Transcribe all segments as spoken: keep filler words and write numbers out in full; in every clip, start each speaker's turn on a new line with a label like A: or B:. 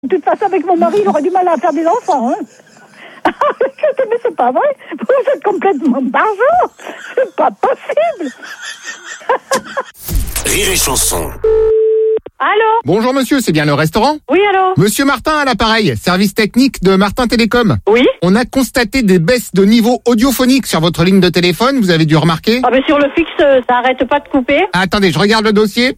A: De toute façon, avec mon mari, il aurait du mal à faire des enfants. Hein. Mais c'est pas vrai. Vous êtes complètement barjot. C'est pas possible.
B: Rire et chanson.
A: Allô?
C: Bonjour monsieur, c'est bien le restaurant?
A: Oui, allô?
C: Monsieur Martin à l'appareil, service technique de Martin Télécom.
A: Oui?
C: On a constaté des baisses de niveau audiophonique sur votre ligne de téléphone, vous avez dû remarquer?
A: Ah, mais sur le fixe, ça arrête pas de couper.
C: Ah, attendez, je regarde le dossier.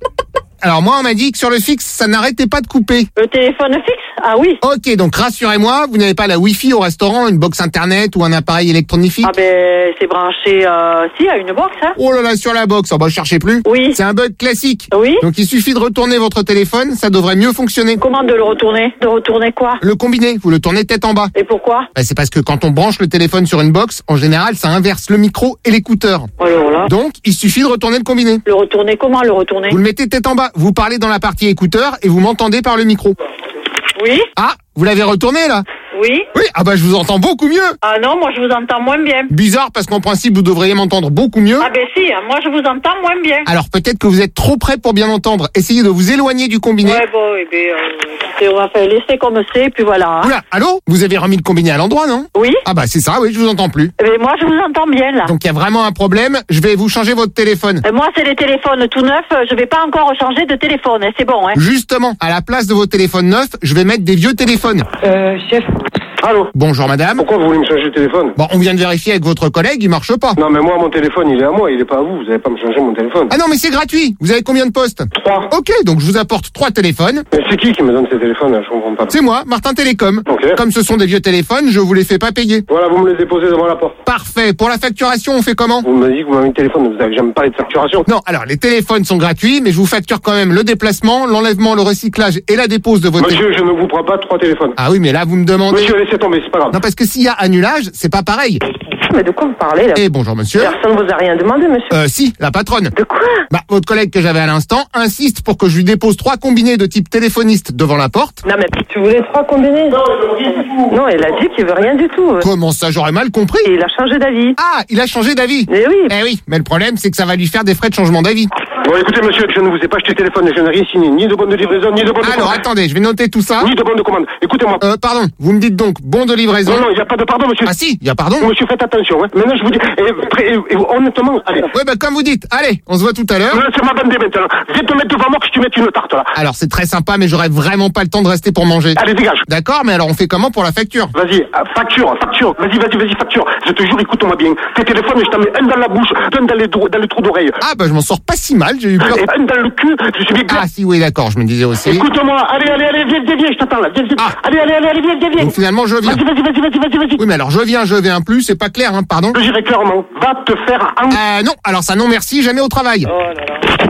C: Alors moi, on m'a dit que sur le fixe, ça n'arrêtait pas de couper.
A: Le téléphone fixe? Ah oui.
C: Ok, donc rassurez-moi, vous n'avez pas la Wi-Fi au restaurant, une box internet ou un appareil électronique?
A: Ah ben, c'est branché, euh, si, à une box, hein.
C: Oh là là, sur la box, oh bah cherchez plus.
A: Oui.
C: C'est un bug classique.
A: Oui.
C: Donc il suffit de retourner votre téléphone, ça devrait mieux fonctionner.
A: Comment de le retourner? De retourner quoi?
C: Le combiné, vous le tournez tête en bas.
A: Et pourquoi?
C: Bah, c'est parce que quand on branche le téléphone sur une box, en général, ça inverse le micro et l'écouteur.
A: Alors là.
C: Donc, il suffit de retourner le combiné.
A: Le retourner comment, le retourner?
C: Vous le mettez tête en bas, vous parlez dans la partie écouteur et vous m'entendez par le micro.
A: Oui.
C: Ah, vous l'avez retourné là?
A: Oui.
C: Oui, ah bah je vous entends beaucoup mieux.
A: Ah non, moi je vous entends moins bien.
C: Bizarre parce qu'en principe, vous devriez m'entendre beaucoup mieux.
A: Ah ben si, moi je vous entends moins bien.
C: Alors peut-être que vous êtes trop près pour bien entendre. Essayez de vous éloigner du combiné.
A: Ouais, bon, eh ben, euh, on va faire laisser comme c'est, puis voilà.
C: Oula, allô? Vous avez remis le combiné à l'endroit, non?
A: Oui.
C: Ah bah c'est ça, oui, je vous entends plus.
A: Eh ben, moi je vous entends bien là.
C: Donc il y a vraiment un problème, je vais vous changer votre téléphone.
A: Et moi c'est les téléphones tout neufs, je vais pas encore changer de téléphone, c'est bon, hein.
C: Justement, à la place de vos téléphones neufs, je vais mettre des vieux téléphones.
D: Euh, chef.
E: Allô?
C: Bonjour madame.
E: Pourquoi vous voulez me changer le téléphone?
C: Bon, on vient de vérifier avec votre collègue, il marche pas.
E: Non mais moi mon téléphone il est à moi, il est pas à vous, vous allez pas me changer mon téléphone.
C: Ah non mais c'est gratuit, vous avez combien de postes?
E: Trois.
C: Ok, donc je vous apporte trois téléphones.
E: Mais c'est qui qui me donne ces téléphones là? Je comprends pas.
C: C'est moi, Martin Télécom.
E: Ok.
C: Comme ce sont des vieux téléphones, je vous les fais pas payer.
E: Voilà, vous me les déposez devant la porte.
C: Parfait, pour la facturation, on fait comment?
E: Vous me dites que vous m'avez mis le téléphone, vous avez jamais parlé de facturation.
C: Non, alors les téléphones sont gratuits, mais je vous facture quand même le déplacement, l'enlèvement, le recyclage et la dépose de votre
E: Monsieur, je ne vous prends pas trois téléphones.
C: Ah oui, mais là vous me demandez...
E: Monsieur, laissez tomber, c'est pas grave.
C: Non, parce que s'il y a annulage, c'est pas pareil.
D: Mais de quoi vous parlez là?
C: Eh bonjour monsieur.
D: Personne ne vous a rien demandé, monsieur.
C: Euh si, la patronne.
D: De quoi?
C: Bah, votre collègue que j'avais à l'instant insiste pour que je lui dépose trois combinés de type téléphoniste devant la porte.
D: Non mais tu voulais trois combinés? Non, non, elle a dit qu'il veut rien du tout.
C: Comment ça, j'aurais mal compris?
D: Et il a changé d'avis.
C: Ah, il a changé d'avis.
D: Eh oui.
C: Eh oui, mais le problème, c'est que ça va lui faire des frais de changement d'avis.
E: Bon, écoutez monsieur, je ne vous ai pas acheté le téléphone, je n'ai rien signé, ni de bonne de livraison, ni de bonne de
C: Alors,
E: commande.
C: attendez, je vais noter tout ça.
E: Ni de bonne de commande. Écoutez-moi.
C: Euh, pardon, vous me dites donc bon de livraison.
E: Non, non, il n'y a pas de pardon, monsieur.
C: Ah si, il y a pardon.
E: Monsieur, faites attention, hein. Maintenant, je vous dis, et, et, et, honnêtement, allez.
C: Ouais, bah comme vous dites. Allez, on se voit tout à l'heure.
E: Non, c'est ma bande maintenant. Viens te mettre devant moi que je te mette une tarte, là.
C: Alors, c'est très sympa, mais j'aurais vraiment pas le temps de rester pour manger.
E: Allez, dégage.
C: D'accord, mais alors on fait comment pour la facture?
E: Vas-y, euh, facture, facture. Vas-y, vas-y, vas-y, facture. Je te jure, écoute-moi bien. Tes téléphones, je t'en mets un dans la bouche, un dans les, dans les trous d'oreille.
C: Ah, bah je m'en sors pas si mal, j'ai eu peur.
E: Et un dans le cul, je suis bien.
C: Ah si, oui, d'accord, je me disais aussi.
E: Écoute-moi, allez, allez, allez, viens, viens, viens, je t'attends là. Viens, viens.
C: Ah.
E: Allez, allez, allez, allez, viens, viens, viens.
C: Donc finalement, je viens.
E: Vas-y, vas-y, vas-y, vas-y, vas-y, vas-y.
C: Oui, mais alors je viens, je viens plus, c'est pas clair, hein, pardon.
E: Je dirais clairement, va te faire en...
C: Euh, non, alors ça non merci, jamais au travail.
A: Oh là là.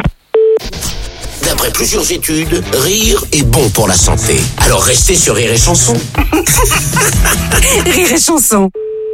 B: D'après plusieurs études, rire est bon pour la santé. Alors restez sur Rire et Chanson.
F: Rire et Chanson.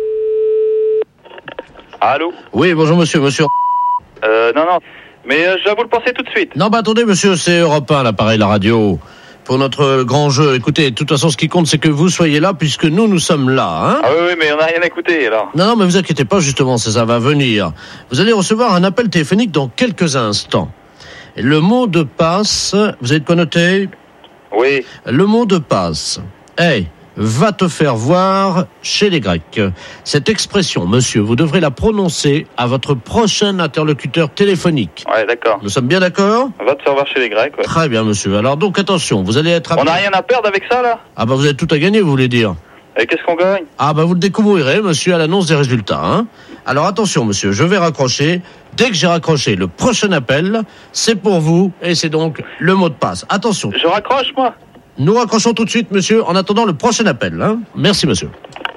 G: Allô?
H: Oui, bonjour monsieur, monsieur.
G: Euh, non, non. Mais euh, je vais vous le penser tout de suite.
H: Non, bah attendez monsieur, c'est Europe un, l'appareil, la radio. Pour notre grand jeu, écoutez, de toute façon, ce qui compte, c'est que vous soyez là, puisque nous, nous sommes là, hein.
G: Ah oui, oui, mais on n'a rien écouté, alors.
H: Non, non, mais vous inquiétez pas, justement, ça, ça va venir. Vous allez recevoir un appel téléphonique dans quelques instants. Et le mot de passe, vous avez de quoi noter?
G: Oui.
H: Le mot de passe. Hey, va te faire voir chez les Grecs. Cette expression, monsieur, vous devrez la prononcer à votre prochain interlocuteur téléphonique.
G: Ouais, d'accord.
H: Nous sommes bien d'accord?
G: On va te faire voir chez les Grecs, ouais.
H: Très bien, monsieur. Alors donc, attention, vous allez être...
G: On n'a rien à perdre avec ça, là?
H: Ah bah vous avez tout à gagner, vous voulez dire?
G: Et qu'est-ce qu'on gagne?
H: Ah bah vous le découvrirez, monsieur, à l'annonce des résultats, hein. Alors attention, monsieur, je vais raccrocher. Dès que j'ai raccroché le prochain appel, c'est pour vous, et c'est donc le mot de passe. Attention.
G: Je raccroche, moi?
H: Nous raccrochons tout de suite, monsieur, en attendant le prochain appel, hein. Merci, monsieur.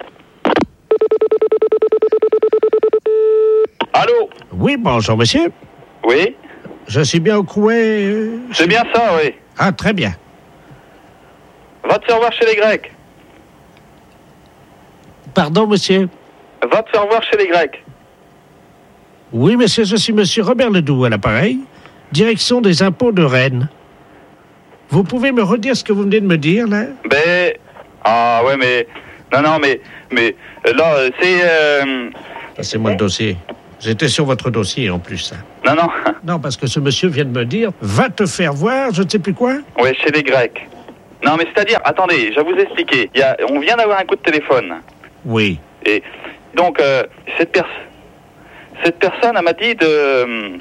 G: Allô?
H: Oui, bonjour, monsieur.
G: Oui?
H: Je suis bien au couet. euh,
G: C'est bien ça, oui.
H: Ah, très bien.
G: Va te faire voir chez les Grecs.
H: Pardon, monsieur.
G: Va te faire voir chez les Grecs.
H: Oui, monsieur, je suis monsieur Robert Ledoux à l'appareil, direction des impôts de Rennes. Vous pouvez me redire ce que vous venez de me dire, là?
G: Ben... Ah, ouais, mais... Non, non, mais... Mais... Là, c'est... Euh...
H: Passez-moi le dossier. J'étais sur votre dossier, en plus.
G: Non, non.
H: Non, parce que ce monsieur vient de me dire, va te faire voir, je ne sais plus quoi.
G: Ouais, chez les Grecs. Non, mais c'est-à-dire, attendez, je vais vous expliquer. Il y a, on vient d'avoir un coup de téléphone.
H: Oui.
G: Et donc, euh, cette, pers- cette personne, elle m'a dit de...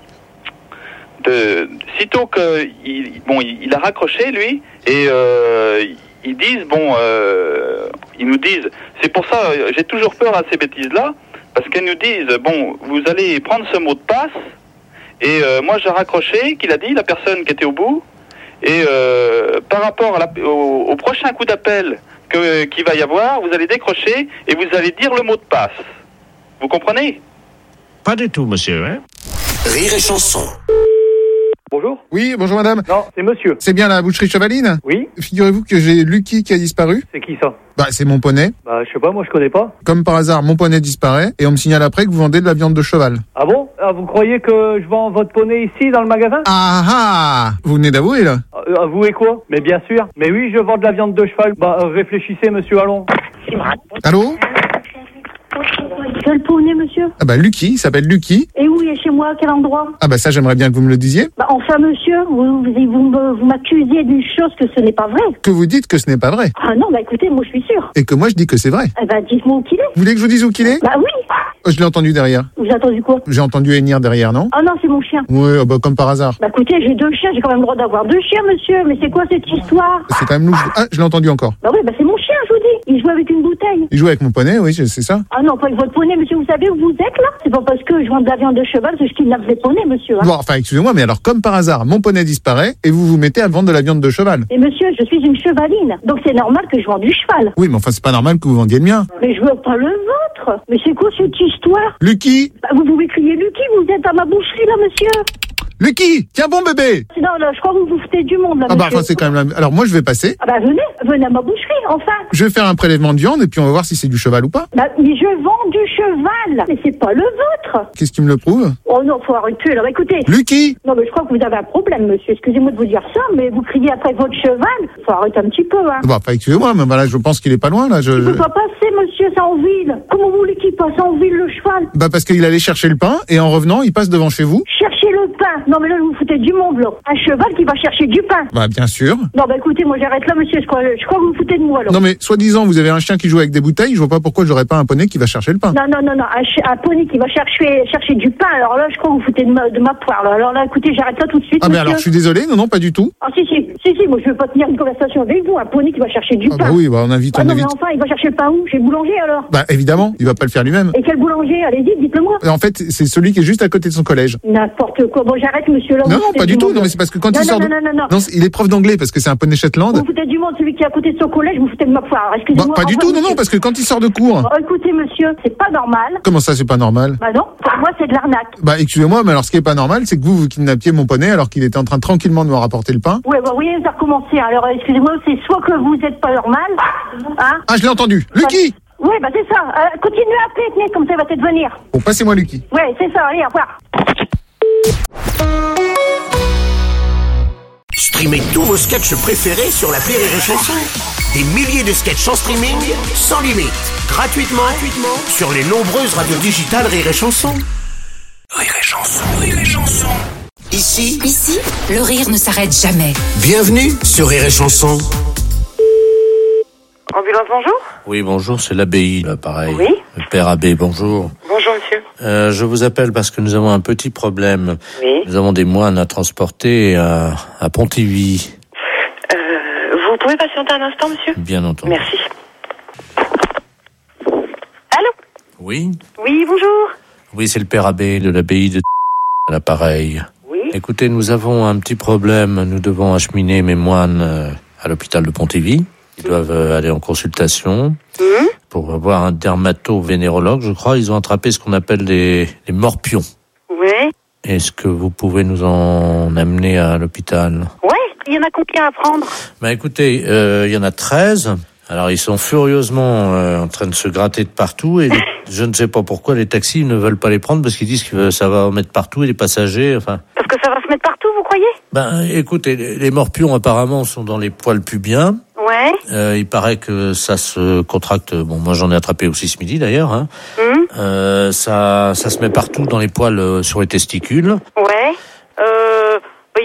G: de sitôt qu'il bon, il, il a raccroché, lui, et euh, ils disent, bon, euh, ils nous disent, c'est pour ça, j'ai toujours peur à ces bêtises-là, parce qu'elles nous disent, bon, vous allez prendre ce mot de passe, et euh, moi j'ai raccroché, qu'il a dit, la personne qui était au bout, et euh, par rapport à la, au, au prochain coup d'appel que, qu'il va y avoir, vous allez décrocher, et vous allez dire le mot de passe. Vous comprenez ?
H: Pas du tout, monsieur, hein.
B: Rire et chanson.
E: Bonjour.
C: Oui, bonjour madame.
E: Non, c'est monsieur.
C: C'est bien la boucherie Chevaline ?
E: Oui.
C: Figurez-vous que j'ai Lucky qui a disparu.
E: C'est qui ça?
C: Bah, c'est mon poney.
E: Bah, je sais pas, moi je connais pas.
C: Comme par hasard, mon poney disparaît et on me signale après que vous vendez de la viande de cheval.
E: Ah bon? Ah, vous croyez que je vends votre poney ici dans le magasin?
C: Ah ah! Vous venez d'avouer là?
E: Euh, avouez quoi? Mais bien sûr. Mais oui, je vends de la viande de cheval. Bah, euh, réfléchissez, monsieur, allons.
C: Allô?
A: Quel poney, monsieur?
C: Ah bah Lucky, il s'appelle Lucky.
A: Et où il est chez moi? À quel endroit?
C: Ah bah ça, j'aimerais bien que vous me le disiez.
A: Bah, enfin, monsieur, vous, vous, vous, me- vous m'accusez d'une chose que ce n'est pas vrai.
C: Que vous dites que ce n'est pas vrai.
A: Ah non, bah écoutez, moi je suis sûre.
C: Et que moi, je dis que c'est vrai.
A: Eh bah, dites-moi où qu'il est.
C: Vous voulez que je vous dise où qu'il est?
A: Bah oui.
C: Oh, je l'ai entendu derrière.
A: Vous avez entendu quoi?
C: J'ai entendu hennir derrière, non?
A: Ah non, c'est mon chien.
C: Oui, oh bah comme par hasard.
A: Bah écoutez, j'ai deux chiens, j'ai quand même le droit d'avoir deux chiens, monsieur. Mais c'est quoi cette histoire?
C: C'est quand même louche. Ah, je l'ai entendu encore.
A: Bah oui, bah c'est mon chien, je vous dis. Il joue avec une bouteille.
C: Il joue avec mon poney, oui, c'est ça.
A: Ah non, pas avec votre poney, monsieur. Vous savez où vous êtes, là? C'est pas parce que je vends de la viande de cheval que je kidnappe des poneys, monsieur. Hein.
C: Bon, enfin, excusez-moi, mais alors comme par hasard, mon poney disparaît et vous vous mettez à vendre de la viande de cheval.
A: Et monsieur, je suis une chevaline. Donc c'est normal que je vende du cheval.
C: Oui, mais enfin, c'est pas normal que vous vendiez le mien.
A: Mais je veux pas le vôtre. Mais c'est quoi cette histoire?
C: Lucky!
A: Bah, vous pouvez crier Lucky, vous êtes à ma boucherie, là, monsieur.
C: Lucky! Tiens bon bébé!
A: Non, là, je crois que vous vous foutez du monde, là,
C: Ah bah,
A: monsieur.
C: enfin, c'est quand même la... Alors moi, je vais passer.
A: Ah bah venez, venez à ma boucherie, enfin.
C: Je vais faire un prélèvement de viande et puis on va voir si c'est du cheval ou pas.
A: Bah, mais je vends du cheval. Mais c'est pas le vôtre.
C: Qu'est-ce qui me le prouve?
A: Oh non, faut arrêter, alors écoutez.
C: Lucky!
A: Non, mais je crois que vous avez un problème, monsieur. Excusez-moi de vous dire ça, mais vous criez après votre cheval. Faut arrêter un petit peu, hein.
C: Bon, enfin, excusez-moi, mais voilà, je pense qu'il est pas loin, là. Je...
A: Il peut pas passer, monsieur, c'est en ville. Comment vous voulez qu'il passe en ville, le cheval?
C: Bah, parce qu'il allait chercher le pain et en revenant, il passe devant chez vous.
A: Cherchez le pain. Non, mais là, vous foutez du monde, là. Un cheval qui va chercher du pain.
C: Bah, bien sûr.
A: Non, bah écoutez, moi j'arrête là, monsieur. Je crois, je crois que vous vous foutez de moi, là.
C: Non, mais soi-disant, vous avez un chien qui joue avec des bouteilles, je vois pas pourquoi j'aurais pas un poney qui va chercher le pain.
A: Non, non, non, non, un, ch- un poney qui va chercher, chercher du pain, alors là, je crois que vous foutez de ma, de ma poire, là. Alors là, écoutez, j'arrête là tout de suite,
C: Ah, mais
A: monsieur.
C: alors, je suis désolé, non, non, pas du tout.
A: Ah, si, si, si, si, moi, je veux pas tenir une conversation avec vous. Un poney qui va chercher du
C: Ah,
A: pain.
C: bah oui, bah, on invite,
A: Ah
C: on
A: non, mais
C: invite.
A: enfin, il va chercher le pain où? Chez le boulanger, alors?
C: Bah, évidemment, il va pas le faire lui-même.
A: Et quel boulanger? Allez-y, dites-le-moi.
C: En fait, c'est celui qui est juste à côté de son collège.
A: N'importe quoi. Bon, j'arrête, monsieur, là.
C: Non,
A: vous
C: non,
A: foutez
C: pas du tout.
A: monde,
C: Non,
A: là.
C: mais c'est parce que quand
A: Non,
C: il
A: non,
C: sort
A: non,
C: de...
A: non, non, non.
C: Non, c'est- il est prof d'anglais parce que c'est un poney Shetland.
A: Vous foutez du monde, celui qui est à côté de son collège, vous foutez de ma poire. Alors,
C: Bah,
A: excusez-moi.
C: pas du
A: Au
C: tout,
A: revoir,
C: non, non,
A: monsieur.
C: parce que quand il sort de cours...
A: Oh, écoutez, monsieur, c'est pas normal.
C: Comment ça, c'est pas normal?
A: Bah non, pour moi, c'est de l'arnaque.
C: Bah, excusez-moi, mais alors ce qui est pas normal, c'est que vous, vous kidnappiez mon poney alors qu'il était en train tranquillement de me rapporter le pain.
A: Ouais, bah, vous voyez, ça a recommencé. Alors, excusez-moi, c'est soit que vous êtes pas normal, hein.
C: Ah, je l'ai entendu. Lucky!
A: Ouais, bah, c'est ça. Euh, continuez à appeler, tenez, comme ça, il va peut-être venir.
C: Bon, passez-moi Lucky.
A: Ouais, c'est ça, allez, au revoir.
B: Streamez tous vos sketchs préférés sur l'appli Rire et Chanson. Des milliers de sketchs en streaming, sans limite, gratuitement, gratuitement sur les nombreuses radios digitales Rire et Chanson. Rire et Chanson, Rire et Chanson. Ici,
F: Ici, le rire ne s'arrête jamais.
B: bienvenue sur Rire et Chanson.
D: Ambulance, bonjour.
H: Oui, bonjour, c'est l'abbaye, là, pareil.
D: Oui.
H: Le père abbé, bonjour.
D: Bonjour, monsieur.
H: Euh, je vous appelle parce que nous avons un petit problème.
D: Oui.
H: Nous avons des moines à transporter à, à Pontivy.
D: Euh, vous pouvez patienter un instant, monsieur?
H: Bien entendu.
D: Merci. Allô?
H: Oui.
D: Oui, bonjour.
H: Oui, c'est le père abbé de l'abbaye de à l'appareil.
D: Oui.
H: Écoutez, nous avons un petit problème. Nous devons acheminer mes moines euh, à l'hôpital de Pontivy. Ils doivent euh, aller en consultation
D: Hum?
H: pour voir un dermato-vénérologue. Je crois ils ont attrapé ce qu'on appelle les, les morpions.
D: Oui.
H: Est-ce que vous pouvez nous en amener à l'hôpital?
D: Ouais, il y en a combien à prendre?
H: Bah écoutez, euh, il y en a treize. Alors ils sont furieusement euh, en train de se gratter de partout et les- je ne sais pas pourquoi les taxis ne veulent pas les prendre parce qu'ils disent que ça va en mettre partout et les passagers, enfin...
D: Parce que ça va se mettre partout, vous croyez?
H: Ben écoutez, les les morpions apparemment sont dans les poils pubiens.
D: Ouais.
H: Euh, il paraît que ça se contracte. Bon, moi j'en ai attrapé aussi ce midi d'ailleurs. Hein.
D: Hum?
H: Euh, ça, ça se met partout dans les poils euh, sur les testicules.
D: Ouais. Euh, il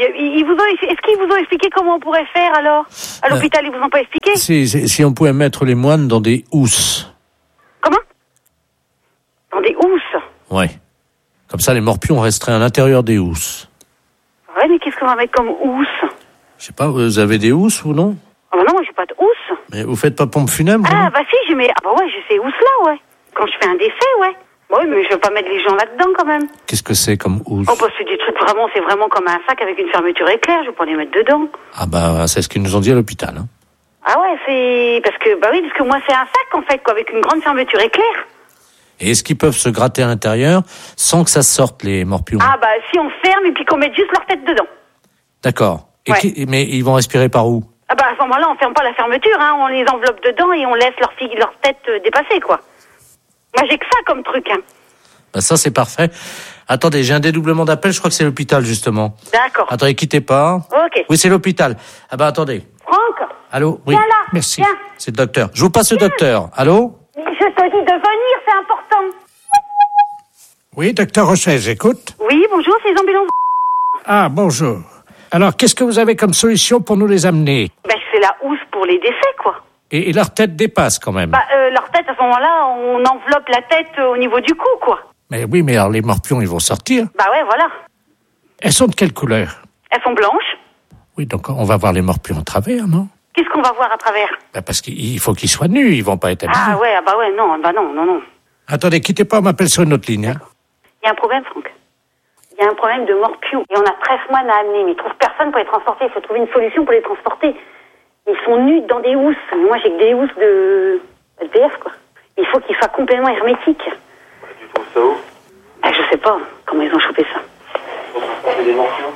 I: ils, ils vous ont, est-ce qu'ils vous ont expliqué comment on pourrait faire alors? À l'hôpital, euh, ils vous ont pas expliqué?
H: Si, si, si on pouvait mettre les moines dans des housses.
I: Comment? Dans des housses?
H: Ouais. Comme ça, les morpions resteraient à l'intérieur des housses.
I: Ouais, mais qu'est-ce qu'on va mettre comme housse?
H: Je sais pas, vous avez des housses ou non?
I: Ah bah non, moi j'ai pas de housse.
H: Mais vous faites pas pompe funèbre?
I: Ah bah si, j'ai mes... Ah bah ouais, j'ai ces housses-là, ouais. Quand je fais un décès, ouais. Oui, mais je veux pas mettre les gens là-dedans quand même.
H: Qu'est-ce que c'est comme housse?
I: Oh bah c'est des trucs vraiment, c'est vraiment comme un sac avec une fermeture éclair, je vais pas les mettre dedans.
H: Ah bah c'est ce qu'ils nous ont dit à l'hôpital. Hein.
I: Ah ouais, c'est... Parce que, bah oui, parce que moi c'est un sac en fait, quoi, avec une grande fermeture éclair.
H: Et est-ce qu'ils peuvent se gratter à l'intérieur sans que ça sorte, les morpions?
I: Ah bah si on ferme et puis qu'on mette juste leur tête dedans.
H: D'accord. Et
I: ouais.
H: qui... Mais ils vont respirer par où?
I: Ah bah à ce moment-là, on ferme pas la fermeture, hein, on les enveloppe dedans et on laisse leur, fille, leur tête euh, dépasser, quoi. Moi j'ai que ça comme truc, hein.
H: Bah ça c'est parfait. Attendez, j'ai un dédoublement d'appel, je crois que c'est l'hôpital justement.
I: D'accord.
H: Attendez, quittez pas.
I: Ok.
H: Oui, c'est l'hôpital. Ah bah attendez.
I: Franck.
H: Allô? Oui.
I: Viens là.
H: Merci.
I: Viens.
H: C'est le docteur. Je vous passe le
I: Viens.
H: docteur. Allô?
I: Je te dis de venir, c'est important.
J: Oui, docteur Rocher, j'écoute.
I: Oui, bonjour, c'est les ambulances.
J: Ah, bonjour. Alors, qu'est-ce que vous avez comme solution pour nous les amener?
I: Ben, c'est la housse pour les décès, quoi.
J: Et, et leur tête dépasse quand même.
I: Bah, euh, leur tête, à ce moment-là, on enveloppe la tête euh, au niveau du cou, quoi.
J: Mais oui, mais alors les morpions, ils vont sortir.
I: Bah ouais, voilà.
J: Elles sont de quelle couleur?
I: Elles sont blanches.
J: Oui, donc on va voir les morpions à travers, non?
I: Qu'est-ce qu'on va voir à travers?
J: Bah parce qu'il faut qu'ils soient nus, ils vont pas être habillés.
I: Ah ouais, ah bah ouais, non, bah non, non, non.
J: Attendez, quittez pas, on m'appelle sur une autre ligne. Hein.
I: Il y a un problème, Franck. Il y a un problème de morpions. Et on a treize moines à amener, mais ils trouvent personne pour les transporter. Il faut trouver une solution pour les transporter. Ils sont nus dans des housses. Moi, j'ai que des housses de S D F, quoi. Il faut qu'ils soient complètement hermétiques.
E: Tu trouves ça où?
I: Ah, je sais pas comment ils ont chopé ça.
E: Pour transporter des morpions.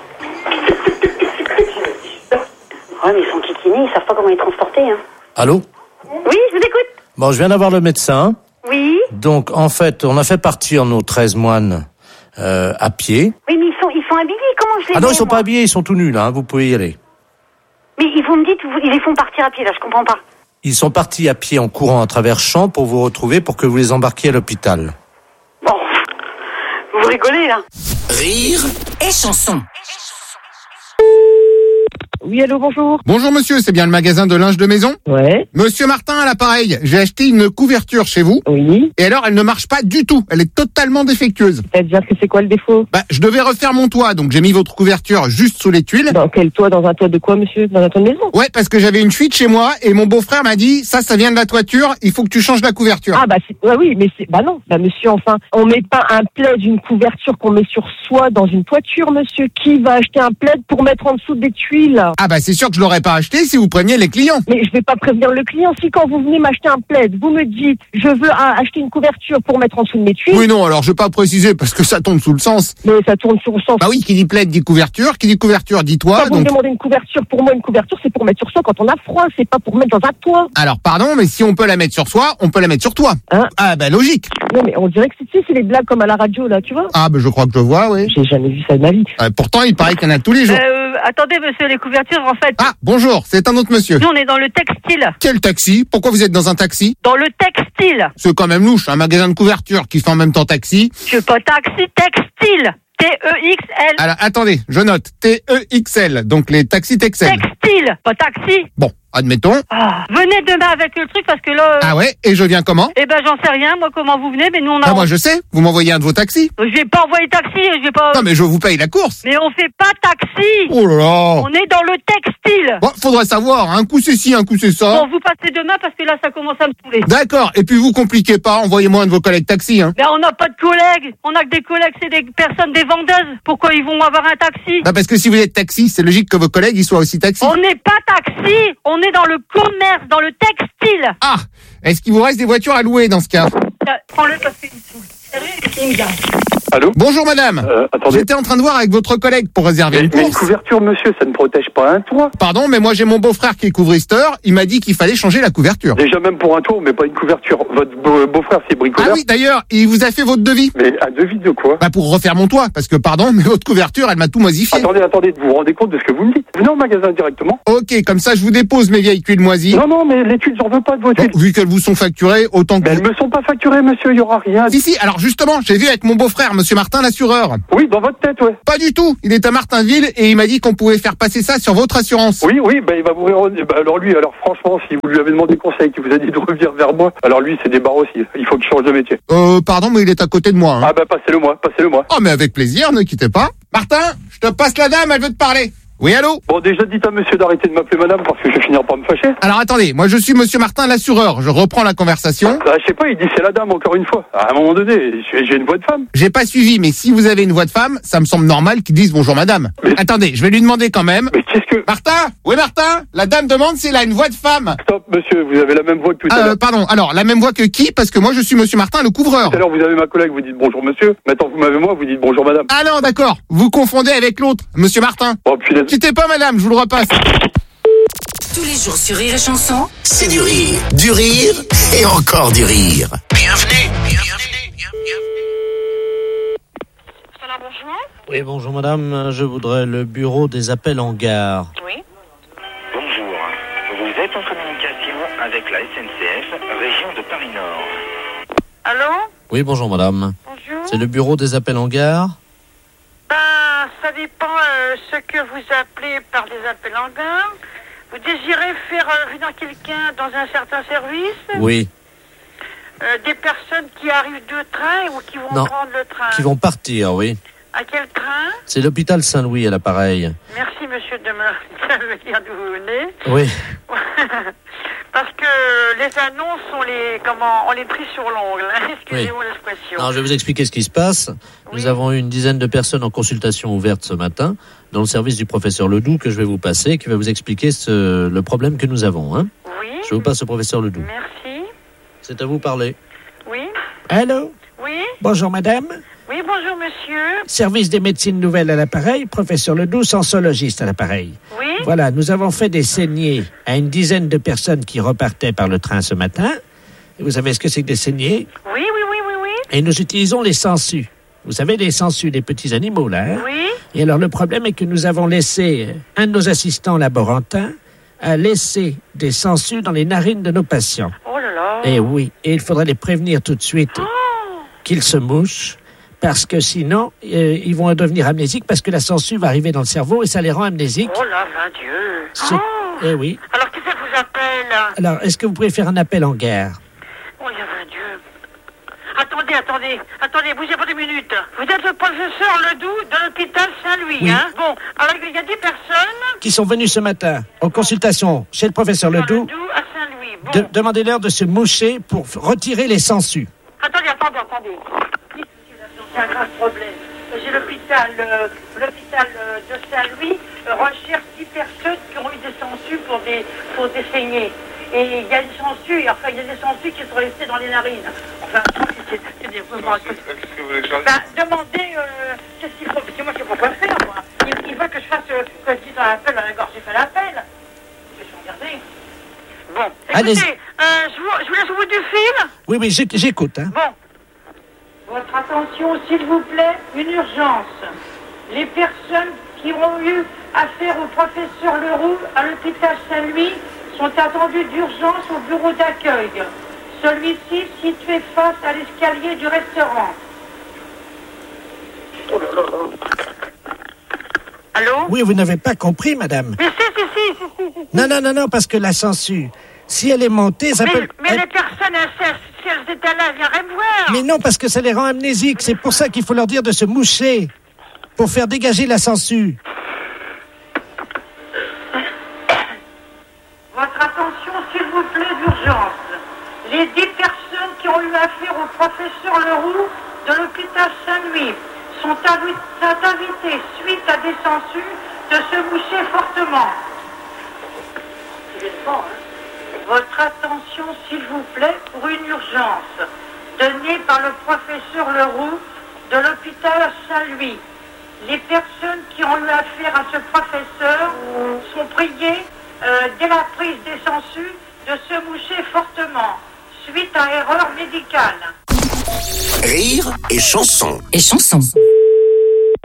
I: Ouais, mais ils sont kikinés, ils savent pas comment les transporter, hein.
H: Allô?
I: Oui, je vous écoute.
H: Bon, je viens d'avoir le médecin.
I: Oui.
H: Donc, en fait, on a fait partir nos treize moines euh, à pied.
I: Oui, mais ils sont, ils sont habillés, comment je les
H: Ah non,
I: mets,
H: ils sont
I: moi
H: pas habillés, ils sont tout nus, là, hein, vous pouvez y aller.
I: Mais ils vous me dites, vous- ils les font partir à pied, là, je comprends pas.
H: Ils sont partis à pied en courant à travers champs pour vous retrouver pour que vous les embarquiez à l'hôpital.
I: Bon, vous rigolez, là.
B: Rire
F: Et chanson.
D: Oui, allô, bonjour.
C: Bonjour monsieur, c'est bien le magasin de linge de maison?
D: Ouais.
C: Monsieur Martin à l'appareil, j'ai acheté une couverture chez vous.
D: Oui.
C: Et alors, elle ne marche pas du tout. Elle est totalement défectueuse.
D: C'est-à-dire que c'est quoi le défaut?
C: Bah, je devais refaire mon toit, donc j'ai mis votre couverture juste sous les tuiles.
D: Dans quel toit? Dans un toit de quoi, monsieur? Dans un toit de maison?
C: Ouais, parce que j'avais une fuite chez moi et mon beau-frère m'a dit, ça, ça vient de la toiture, il faut que tu changes la couverture.
D: Ah bah c'est... ouais, oui, mais c'est... Bah non, bah monsieur, enfin, on met pas un plaid, une couverture qu'on met sur soi dans une toiture, monsieur. Qui va acheter un plaid pour mettre en dessous des tuiles?
C: Ah bah c'est sûr que je l'aurais pas acheté si vous preniez les clients.
D: Mais je vais pas prévenir le client. Si quand vous venez m'acheter un plaid, vous me dites, je veux ah, acheter une couverture pour mettre en dessous de mes tuiles.
C: Oui, non, alors je vais pas préciser parce que ça tombe sous le sens.
D: Mais ça tourne sur le sens.
C: Bah oui, qui dit plaid dit couverture, qui dit couverture dit toit,
D: Quand vous me
C: donc...
D: demandez une couverture, pour moi, une couverture, c'est pour mettre sur soi quand on a froid, c'est pas pour mettre dans un toit.
C: Alors pardon, mais si on peut la mettre sur soi, on peut la mettre sur toi.
D: Hein?
C: Ah bah logique.
D: Non, mais on dirait que c'est, tu sais, c'est les blagues comme à la radio, là, tu vois.
C: Ah bah je crois que je vois, oui.
D: J'ai jamais vu ça de ma vie.
C: Euh, pourtant, il paraît qu'il y en a tous les jours.
K: Euh, attendez, monsieur, les couvertures, en fait.
C: Ah, bonjour, c'est un autre monsieur.
K: Nous, on est dans le textile.
C: Quel taxi? Pourquoi vous êtes dans un taxi?
K: Dans le textile.
C: C'est quand même louche, un magasin de couverture qui fait en même temps taxi.
K: Je suis pas taxi, textile. T E X L.
C: Alors attendez, je note T E X L, donc les taxis Texel.
K: Textile, pas taxi.
C: Bon, admettons.
K: Ah, venez demain avec le truc parce que là. euh,
C: Ah ouais, et je viens comment?
K: Eh ben, j'en sais rien, moi, comment vous venez, mais nous, on a.
C: Ah moi je sais, vous m'envoyez un de vos taxis.
K: Je vais pas envoyer taxi, je vais pas.
C: Non mais je vous paye la course.
K: Mais on fait pas taxi.
C: Oh là là.
K: On est dans le textile.
C: Bon, faudrait savoir, un coup c'est ci, un coup c'est ça.
K: Bon, vous passez demain parce que là, ça commence à me saouler.
C: D'accord, et puis vous compliquez pas, envoyez-moi un de vos collègues taxis, hein.
K: Mais on n'a pas de collègues. On a que des collègues, c'est des personnes, des vendeuses. Pourquoi ils vont avoir un taxi?
C: Bah parce que si vous êtes taxi, c'est logique que vos collègues ils soient aussi taxis.
K: On n'est pas taxi. On est dans le commerce, dans le textile.
C: Ah, est-ce qu'il vous reste des voitures à louer dans ce cas?
K: Tiens, prends-le parce qu'il me saoule. Sérieux, il me garde.
E: Allô?
C: Bonjour madame.
E: Euh, attendez.
C: J'étais en train de voir avec votre collègue pour réserver
E: Mais,
C: une
E: mais une
C: course.
E: couverture, monsieur, ça ne protège pas un toit.
C: Pardon, mais moi j'ai mon beau-frère qui est couvristeur, il m'a dit qu'il fallait changer la couverture.
E: Déjà, même pour un toit, mais pas une couverture. Votre beau- beau-frère, c'est
C: Ah
E: bricoleur.
C: oui, d'ailleurs, il vous a fait votre devis.
E: Mais un devis de quoi?
C: Bah pour refaire mon toit, parce que pardon, mais votre couverture, elle m'a tout moisifié.
E: Attendez, attendez, vous vous rendez compte de ce que vous me dites? Venez au magasin directement.
C: Ok, comme ça je vous dépose mes vieilles tuiles moisies.
E: Non, non, mais les tuiles, j'en veux pas de vos
C: Bon,
E: tuiles.
C: vu qu'elles vous sont facturées, autant que
E: Mais
C: vous...
E: elles me sont pas facturées, monsieur, il y aura rien.
C: Si, si, alors justement, j'ai vu avec mon beau-frère, monsieur Martin, l'assureur.
E: Oui, dans votre tête, ouais.
C: Pas du tout. Il est à Martinville et il m'a dit qu'on pouvait faire passer ça sur votre assurance.
E: Oui, oui, bah, il va vous ré- bah, alors lui, alors franchement, si vous lui avez demandé conseil, qu'il vous a dit de revenir vers moi, alors lui, c'est des barres aussi. Il faut qu'il change de métier.
C: Euh, pardon, mais il est à côté de moi. Hein.
E: Ah bah, passez-le moi, passez-le moi.
C: Oh, mais avec plaisir, ne quittez pas. Martin, je te passe la dame, elle veut te parler. Oui, allô?
E: Bon, déjà, dites à monsieur d'arrêter de m'appeler madame parce que je vais finir par me fâcher.
C: Alors attendez, moi je suis monsieur Martin, l'assureur. Je reprends la conversation.
E: Bah, je sais pas, il dit c'est la dame encore une fois. À un moment donné, j'ai j'ai une voix de femme.
C: J'ai pas suivi, mais si vous avez une voix de femme, ça me semble normal qu'ils disent bonjour madame.
E: Mais...
C: Attendez, je vais lui demander quand même.
E: Mais qu'est-ce que...
C: Martin? Oui, Martin? La dame demande s'il a une voix de femme.
E: Stop, monsieur, vous avez la même voix que tout à
C: Euh,
E: l'heure.
C: pardon, alors, la même voix que qui? Parce que moi je suis monsieur Martin, le couvreur.
E: Tout à l'heure, vous avez ma collègue, vous dites bonjour monsieur. Maintenant, vous m'avez moi, vous dites bonjour madame.
C: Ah non, d'accord. Vous confondez avec l'autre, monsieur Martin.
E: Oh, puis les...
C: Quittez pas madame, je vous le repasse.
F: Tous les jours sur Rire et Chanson,
B: C'est du rire, du rire et encore du rire. Bienvenue, bienvenue, bienvenue.
K: Alors, bonjour.
H: Oui, bonjour madame, je voudrais le bureau des appels en gare.
K: Oui.
L: Bonjour, vous êtes en communication avec la S N C F, région de Paris-Nord.
K: Allô?
H: Oui, bonjour madame.
K: Bonjour.
H: C'est le bureau des appels en gare?
K: Ben, ça dépend euh, ce que vous appelez par des appels en gare. Vous désirez faire euh, venir quelqu'un dans un certain service?
H: Oui.
K: Euh, des personnes qui arrivent de train ou qui vont
H: Non.
K: prendre le train?
H: Qui vont partir, oui.
K: À quel train?
H: C'est l'hôpital Saint-Louis à l'appareil.
K: Merci, monsieur, de me dire d'où vous venez.
H: Oui.
K: Parce que les annonces, on les, comment, on les pris sur l'ongle. Hein. Excusez-moi
H: Oui.
K: l'expression.
H: Alors, je vais vous expliquer ce qui se passe.
K: Oui.
H: Nous avons eu une dizaine de personnes en consultation ouverte ce matin, dans le service du professeur Ledoux, que je vais vous passer, qui va vous expliquer ce, le problème que nous avons. Hein.
K: Oui.
H: Je vous passe au professeur Ledoux.
K: Merci.
H: C'est à vous parler.
K: Oui.
J: Allô?
K: Oui.
J: Bonjour madame.
K: Oui, bonjour, monsieur.
J: Service des médecines nouvelles à l'appareil, professeur Ledoux, sensologiste à l'appareil.
K: Oui.
J: Voilà, nous avons fait des saignées à une dizaine de personnes qui repartaient par le train ce matin. Et vous savez ce que c'est que des saignées?
K: Oui, oui, oui, oui, oui.
J: Et nous utilisons les sangsues. Vous savez, les sangsues, les petits animaux, là. Hein?
K: Oui.
J: Et alors, le problème est que nous avons laissé, un de nos assistants laborantins a laissé des sangsues dans les narines de nos patients.
K: Oh là là.
J: Et oui, et il faudrait les prévenir tout de suite
K: Oh.
J: qu'ils se mouchent, parce que sinon, euh, ils vont devenir amnésiques, parce que la sangsue va arriver dans le cerveau et ça les rend amnésiques.
K: Oh là, mon Dieu.
J: C'est-
K: Oh.
J: Eh oui.
K: Alors, qui ça vous appelle?
J: Alors, est-ce que vous pouvez faire un appel en gare?
K: Oh, il y a mon Dieu. Attendez, attendez, attendez, bougez pas deux minutes. Vous êtes le professeur Ledoux de l'hôpital Saint-Louis,
J: Oui.
K: hein? Bon, alors il y a des personnes...
J: Qui sont venus ce matin en consultation chez le professeur Ledoux.
K: Ledoux à Saint-Louis, bon.
J: De- Demandez-leur de se moucher pour f- retirer les sangsues.
K: Attendez, attendez, attendez. C'est un grave problème. J'ai l'hôpital euh, l'hôpital euh, de Saint-Louis euh, recherche dix personnes qui ont eu des sangsues pour des, pour des saignées. Et il y a des sangsues, enfin il y a des sangsues qui sont restées dans les narines. Enfin, c'est c'est des...
G: Qu'est-ce que vous voulez que je fasse?
K: Ben, demandez euh, qu'est-ce qu'il faut, parce que moi je sais pas quoi faire, moi. Il, il veut que je fasse, euh, que je dise un appel à la gorge, j'ai fait l'appel. Je vais regarder. Bon,
J: Allez-y.
K: écoutez, euh, je, vous, je vous laisse au bout du fil.
J: Oui, oui, j'éc- j'écoute. Hein.
K: Bon. Votre attention, s'il vous plaît, une urgence. Les personnes qui ont eu affaire au professeur Leroux à l'hôpital Saint-Louis sont attendues d'urgence au bureau d'accueil. Celui-ci situé face à l'escalier du restaurant. Allô?
J: Oui, vous n'avez pas compris, madame.
K: Mais si, si, si, si, si, si.
J: Non, non, non, non, parce que la sangsue, si elle est montée, ça
K: Mais,
J: peut...
K: mais
J: elle-
K: les personnes, elles, elles- si elles étaient là, elles viendraient me voir.
J: Mais non, parce que ça les rend amnésiques. C'est pour ça qu'il faut leur dire de se moucher, pour faire dégager la sangsue.
K: Votre attention, s'il vous plaît, d'urgence. Les dix personnes qui ont eu affaire au professeur Leroux de l'hôpital Saint-Louis sont avi- sont invitées, suite à des sangsues, de se moucher fortement. Votre attention, s'il vous plaît, pour une urgence donnée par le professeur Leroux de l'hôpital Saint-Louis. Les personnes qui ont eu affaire à ce professeur sont priées, euh, dès la prise des sangsues, de se moucher fortement, suite à erreur médicale.
B: Rire et chanson.
F: et chanson.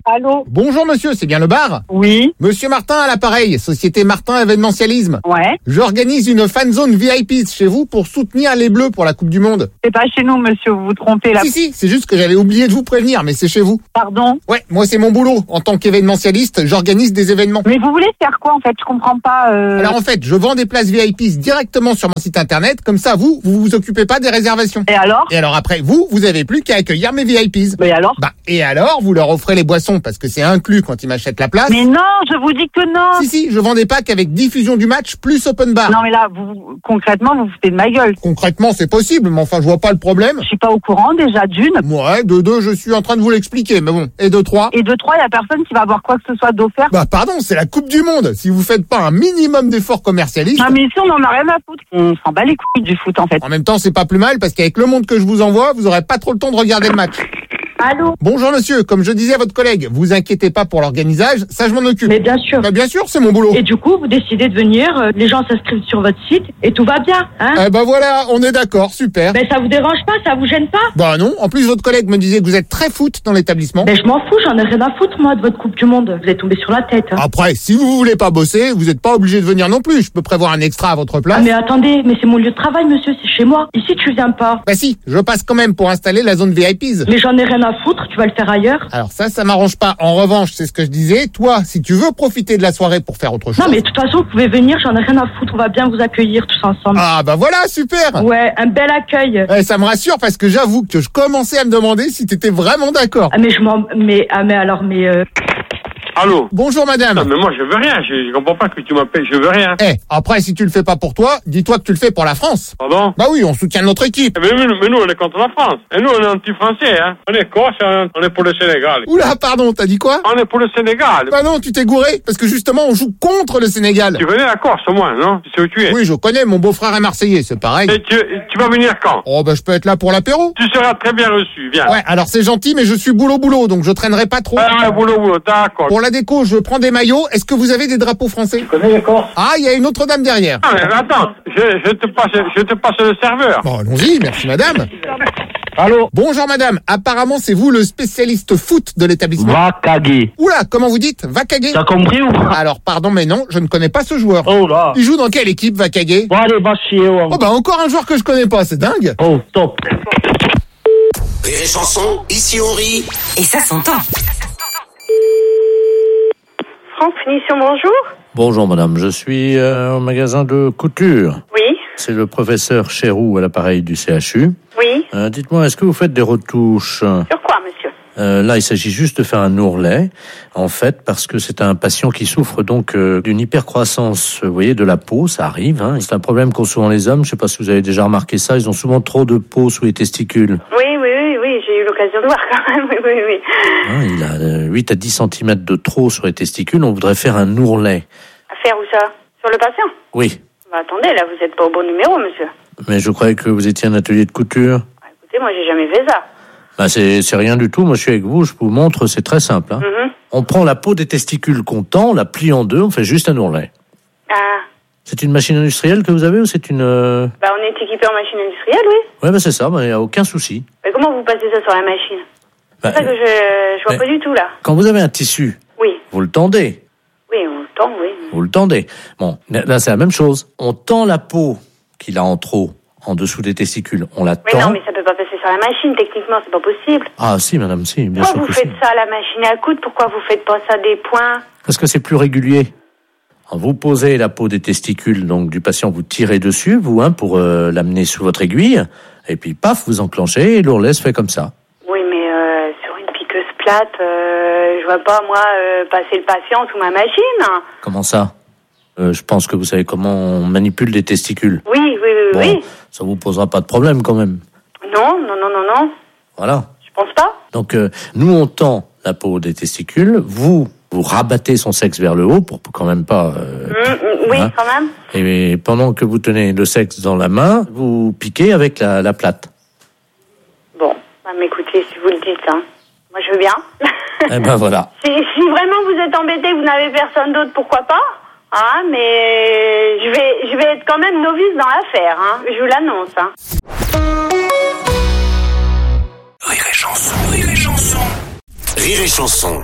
A: Allô?
C: Bonjour monsieur, c'est bien le bar?
A: Oui.
C: Monsieur Martin à l'appareil, société Martin événementialisme.
A: Ouais.
C: J'organise une fan zone V I P chez vous pour soutenir les Bleus pour la Coupe du Monde.
A: C'est pas chez nous, monsieur, vous vous trompez là.
C: Si, si, c'est juste que j'avais oublié de vous prévenir, mais c'est chez vous.
A: Pardon?
C: Ouais, moi c'est mon boulot. En tant qu'événementialiste, j'organise des événements.
A: Mais vous voulez faire quoi en fait? Je comprends pas. Euh...
C: Alors en fait, je vends des places V I P directement sur mon site internet, comme ça vous, vous vous occupez pas des réservations.
A: Et alors?
C: Et alors après, vous, vous avez plus qu'à accueillir mes V I Ps.
A: Mais alors?
C: Bah, et alors, vous leur offrez les boissons parce que c'est inclus quand ils m'achètent la place.
A: Mais non, je vous dis que non.
C: Si, si, je vends des packs avec diffusion du match plus open bar.
A: Non mais là, vous, concrètement, vous vous foutez de ma gueule.
C: Concrètement, c'est possible, mais enfin, je vois pas le problème.
A: Je suis pas au courant déjà d'une.
C: Ouais, de deux, je suis en train de vous l'expliquer, mais bon. Et de trois?
A: Et de trois, il y a personne qui va avoir quoi que ce soit d'offert.
C: Bah pardon, c'est la Coupe du Monde. Si vous faites pas un minimum d'efforts commercialistes.
A: Non mais ici, on en a rien à foutre. On s'en bat les couilles du foot en fait.
C: En même temps, c'est pas plus mal parce qu'avec le monde que je vous envoie, vous aurez pas trop le temps de regarder le match.
A: Allô?
C: Bonjour monsieur, comme je disais à votre collègue, vous inquiétez pas pour l'organisage, ça je m'en occupe.
M: Mais bien sûr.
C: Bah bien sûr, c'est mon boulot.
M: Et du coup, vous décidez de venir, euh, les gens s'inscrivent sur votre site et tout va bien, hein?
C: Eh ben voilà, on est d'accord, super.
M: Ben ça vous dérange pas, ça vous gêne pas?
C: Bah non, en plus votre collègue me disait que vous êtes très foot dans l'établissement.
M: Ben je m'en fous, j'en ai rien à foutre moi de votre Coupe du Monde. Vous êtes tombé sur la tête. Hein.
C: Après, si vous voulez pas bosser, vous êtes pas obligé de venir non plus. Je peux prévoir un extra à votre place.
M: Ah mais attendez, mais c'est mon lieu de travail monsieur, c'est chez moi. Ici tu viens pas.
C: Bah si, je passe quand même pour installer la zone V I Ps.
M: Mais j'en ai rien à foutre, tu vas le faire ailleurs.
C: Alors ça, ça m'arrange pas. En revanche, c'est ce que je disais. Toi, si tu veux profiter de la soirée pour faire autre chose.
M: Non mais de toute façon, vous pouvez venir, j'en ai rien à foutre, on va bien vous accueillir tous ensemble.
C: Ah bah voilà, super.
M: Ouais, un bel accueil.
C: Eh, ça me rassure parce que j'avoue que je commençais à me demander si t'étais vraiment d'accord.
M: Ah mais je m'en... Mais, ah mais alors, mais... Euh...
E: Allô?
C: Bonjour madame.
E: Non, mais moi je veux rien, je, je comprends pas que tu m'appelles, je veux rien.
C: Eh, après si tu le fais pas pour toi, dis-toi que tu le fais pour la France.
E: Pardon?
C: Bah oui, on soutient notre équipe.
E: Mais, mais, mais nous on est contre la France. Et nous on est anti-français, hein. On est corse, on est pour le Sénégal.
C: Oula, pardon, t'as dit quoi?
E: On est pour le Sénégal.
C: Bah non, tu t'es gouré, parce que justement on joue contre le Sénégal.
E: Tu connais la Corse au moins, non? Tu sais où tu es?
C: Oui, je connais, mon beau-frère est marseillais, c'est pareil.
E: Et tu, tu vas venir quand?
C: Oh bah je peux être là pour l'apéro.
E: Tu seras très bien reçu, viens.
C: Ouais, alors c'est gentil, mais je suis boulot boulot, donc je traînerai pas trop.
E: Ah ouais, boulot boulot, d'accord.
C: Pour la déco, je prends des maillots. Est-ce que vous avez des drapeaux français?
E: Tu connais les Corses?
C: Ah, il y a une autre dame derrière.
E: Ah mais attends, je, je te passe, je te passe le serveur.
C: Bon, allons-y, merci madame.
E: Allô?
C: Bonjour madame, apparemment c'est vous le spécialiste foot de l'établissement.
N: Va caguer.
C: Oula, comment vous dites? Vakage?
N: T'as compris ou pas?
C: Alors pardon mais non, je ne connais pas ce joueur.
N: Oh là.
C: Il joue dans quelle équipe, Vakage?
N: Bon allez, va chier. Oh,
C: oh bah encore un joueur que je connais pas, c'est dingue.
N: Oh, top.
B: Rire et chanson, ici on rit.
F: Et ça s'entend.
I: France Finition, bonjour.
H: Bonjour madame, je suis euh, au magasin de couture.
I: Oui.
H: C'est le professeur Chéroux à l'appareil du C H U.
I: Oui.
H: Euh, dites-moi, est-ce que vous faites des retouches?
I: Sur quoi, monsieur?
H: Euh, là, il s'agit juste de faire un ourlet, en fait, parce que c'est un patient qui souffre donc euh, d'une hypercroissance, vous voyez, de la peau, ça arrive. Hein. C'est un problème qu'ont souvent les hommes, je sais pas si vous avez déjà remarqué ça, ils ont souvent trop de peau sous les testicules.
I: Oui, oui, oui, oui, j'ai eu l'occasion de voir quand même, oui, oui, oui.
H: Hein, il a euh, huit à dix centimètres de trop sur les testicules, on voudrait faire un ourlet.
I: À faire où ça? Sur le patient?
H: Oui,
I: Bah attendez, là, vous êtes pas au bon numéro, monsieur.
H: mais je croyais que vous étiez un atelier de couture.
I: Bah, écoutez, moi, j'ai jamais fait ça.
H: Bah, c'est, c'est rien du tout, moi je suis avec vous, je vous montre, c'est très simple. Hein.
I: Mm-hmm.
H: On prend la peau des testicules qu'on tend, on la plie en deux, on fait juste un ourlet.
I: Ah.
H: C'est une machine industrielle que vous avez ou c'est une... Euh...
I: Bah, on est équipé en machine industrielle, oui.
H: Ouais, bah c'est ça, il bah, n'y a aucun souci.
I: Mais comment vous passez ça sur la machine?
H: Bah,
I: C'est ça que je, je vois
H: mais-
I: pas du tout, là.
H: Quand vous avez un tissu,
I: Oui.
H: vous le tendez,
I: Oui, on le tend, oui.
H: vous le tendez. Bon, là c'est la même chose. On tend la peau qu'il a en trop, en dessous des testicules. On la
I: Mais
H: tend.
I: non, mais ça peut pas passer sur la machine, techniquement, c'est pas possible.
H: Ah si, madame, si, bien
I: Pourquoi
H: sûr
I: vous
H: que
I: faites
H: si.
I: ça à la machine à coudre? Pourquoi vous faites pas ça des points?
H: Parce que c'est plus régulier. Alors, vous posez la peau des testicules donc du patient, vous tirez dessus, vous, hein, pour euh, l'amener sous votre aiguille, et puis paf, vous enclenchez, et l'ourlet se fait comme ça.
I: Oui, mais euh, sur une piqueuse plate, euh, je vois pas, moi, euh, passer le patient sous ma machine.
H: Comment ça? Euh, je pense que vous savez comment on manipule des testicules.
I: Oui, oui, oui,
H: Bon,
I: oui.
H: ça vous posera pas de problème quand même.
I: Non, non, non, non, non.
H: Voilà.
I: Je pense pas.
H: Donc, euh, nous, on tend la peau des testicules, vous, vous rabattez son sexe vers le haut pour quand même pas... Euh,
I: Mm, mm, oui,
H: hein.
I: quand même.
H: Et pendant que vous tenez le sexe dans la main, vous piquez avec la, la plate.
I: Bon, bah, mais écoutez, si vous le dites, hein, moi je veux bien.
H: Eh ben voilà.
I: Si, si vraiment vous êtes embêté, vous n'avez personne d'autre, pourquoi pas? Hein, mais je vais, je vais être quand même novice dans l'affaire, hein. Je vous l'annonce, hein.
B: Rire et chanson, rire et chanson. Rire et Chanson.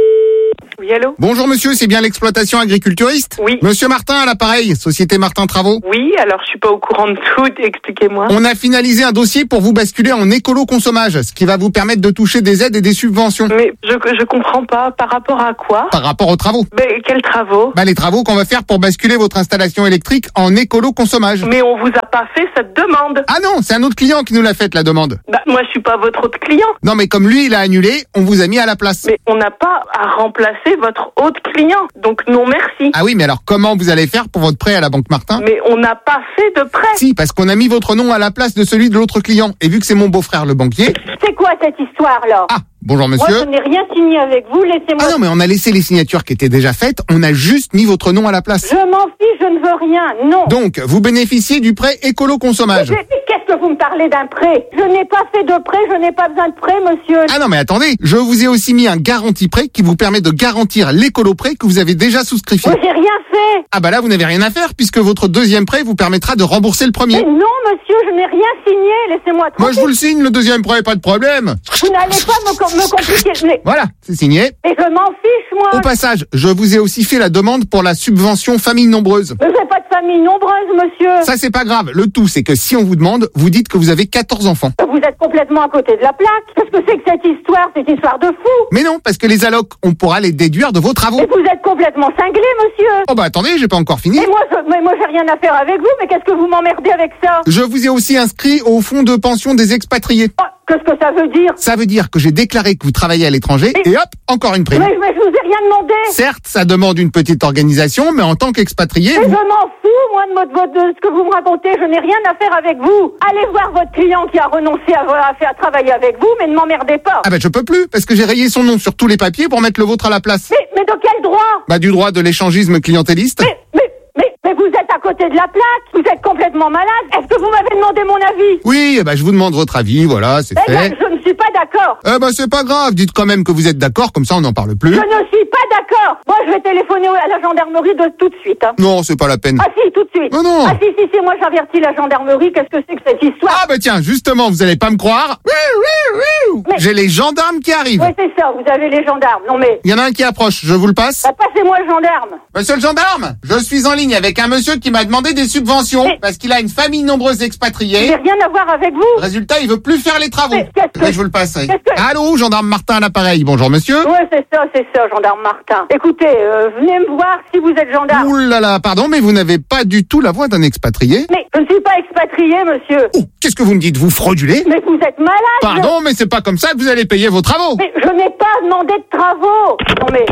N: Oui, allô?
C: Bonjour monsieur, c'est bien l'exploitation agriculturiste?
N: Oui.
C: Monsieur Martin à l'appareil, Société Martin Travaux.
N: Oui, alors je suis pas au courant de tout, expliquez-moi.
C: On a finalisé un dossier pour vous basculer en écolo-consommage, ce qui va vous permettre de toucher des aides et des subventions.
N: Mais je, je comprends pas, par rapport à quoi?
C: Par rapport aux travaux.
N: Mais quels travaux?
C: Bah les travaux qu'on va faire pour basculer votre installation électrique en écolo-consommage.
N: Mais on vous a pas fait cette demande.
C: Ah non, c'est un autre client qui nous l'a faite la demande.
N: Bah moi je suis pas votre autre client.
C: Non mais comme lui il a annulé, on vous a mis à la place.
N: Mais on n'a pas à remplacer votre autre client, donc non merci.
C: Ah oui, mais alors comment vous allez faire pour votre prêt à la Banque Martin?
N: Mais on n'a pas fait de prêt.
C: Si, parce qu'on a mis votre nom à la place de celui de l'autre client. Et vu que c'est mon beau-frère le banquier...
O: C'est quoi cette histoire-là?
C: Ah, bonjour monsieur.
O: Moi je n'ai rien signé avec vous, laissez-moi...
C: Ah non, mais on a laissé les signatures qui étaient déjà faites, on a juste mis votre nom à la place.
O: Je m'en fiche, je ne veux rien, non.
C: Donc, vous bénéficiez du prêt écolo-consommage.
O: Qu'est-ce que vous me parlez d'un prêt? Je n'ai pas fait de prêt, je n'ai pas besoin de prêt, monsieur.
C: Ah non, mais attendez, je vous ai aussi mis un garantie prêt qui vous permet de garantir l'écolo-prêt que vous avez déjà souscription.
O: Moi j'ai rien fait.
C: Ah bah là, vous n'avez rien à faire puisque votre deuxième prêt vous permettra de rembourser le premier.
O: Mais non, monsieur, je n'ai rien signé, laissez-moi tranquille.
C: Moi, je vous le signe, le deuxième prêt, pas de problème.
O: Vous n'allez pas me, com- me compliquer. Mais...
C: Voilà, c'est signé.
O: Et je m'en fiche, moi.
C: Au passage, je vous ai aussi fait la demande pour la subvention famille nombreuse.
O: Mais j'ai pas de famille nombreuse, monsieur.
C: Ça, c'est pas grave. Le tout, c'est que si on vous demande, vous dites que vous avez quatorze enfants.
O: Vous êtes complètement à côté de la plaque. Qu'est-ce que c'est que cette histoire, cette histoire de fou?
C: Mais non, parce que les allocs, on pourra les déduire de vos travaux.
O: Et vous êtes complètement cinglé, monsieur.
C: Oh bah attendez, j'ai pas encore fini.
O: Et moi, je, mais moi, j'ai rien à faire avec vous, mais qu'est-ce que vous m'emmerdez avec ça?
C: Je vous ai aussi inscrit au fonds de pension des expatriés.
O: Oh, qu'est-ce que ça veut dire?
C: Ça veut dire que j'ai déclaré que vous travaillez à l'étranger et, et hop, encore une prime.
O: Mais, mais je vous ai rien demandé.
C: Certes, ça demande une petite organisation, mais en tant qu'expatrié...
O: Mais
C: vous...
O: je m'en fous, moi, de, votre, de ce que vous me racontez. Je n'ai rien à faire avec vous. Allez voir votre client qui a renoncé à, à, faire, à travailler avec vous, mais ne m'emmerdez pas.
C: Ah bah je peux plus, parce que j'ai rayé son nom sur tous les papiers pour mettre le vôtre à la place.
O: Mais, mais de quel droit?
C: Bah du droit de l'échangisme clientéliste.
O: Mais, mais, mais, mais vous êtes à côté de la plaque. Vous êtes complètement malade. Est-ce que vous m'avez demandé mon avis?
C: Oui, bah je vous demande votre avis, voilà, c'est
O: eh
C: fait.
O: Ben, je ne suis pas d'accord.
C: Eh bah c'est pas grave, dites quand même que vous êtes d'accord, comme ça on n'en parle plus.
O: Je ne suis pas d'accord. Moi, je vais téléphoner à la gendarmerie de tout de suite. Hein.
C: Non, c'est pas la peine.
O: Ah si, tout de suite.
C: Non, non.
O: Ah si, si, si, moi j'avertis la gendarmerie. Qu'est-ce que c'est que cette histoire?
C: Ah bah tiens, justement, vous allez pas me croire.
O: Mais...
C: J'ai les gendarmes qui arrivent.
O: Oui, c'est ça, vous avez les gendarmes. Non mais...
C: Il y en a un qui approche, je vous le passe.
O: Bah, passez-moi le gendarme.
C: Monsieur le gendarme, je suis en ligne avec un monsieur qui m'a demandé des subventions mais... parce qu'il a une famille nombreuse d'expatriés.
O: J'ai rien à voir avec vous.
C: Résultat, il veut plus faire les travaux.
O: Mais qu'est-ce que...
C: Mais je vous le passe. Que...
O: Que...
C: Allô, gendarme Martin à l'appareil. Bonjour monsieur.
O: Oui, c'est ça, c'est ça, gendarme Martin. Écoutez, euh, venez me voir si vous êtes gendarme.
C: Ouh là là, pardon, mais vous n'avez pas du tout la voix d'un expatrié.
O: Mais je ne suis pas expatrié, monsieur.
C: Oh, qu'est-ce que vous me dites? Vous fraudulez?
O: Mais vous êtes malade.
C: Pardon, mais c'est pas comme ça que vous allez payer vos travaux.
O: Mais je n'ai pas demandé de travaux. Non mais...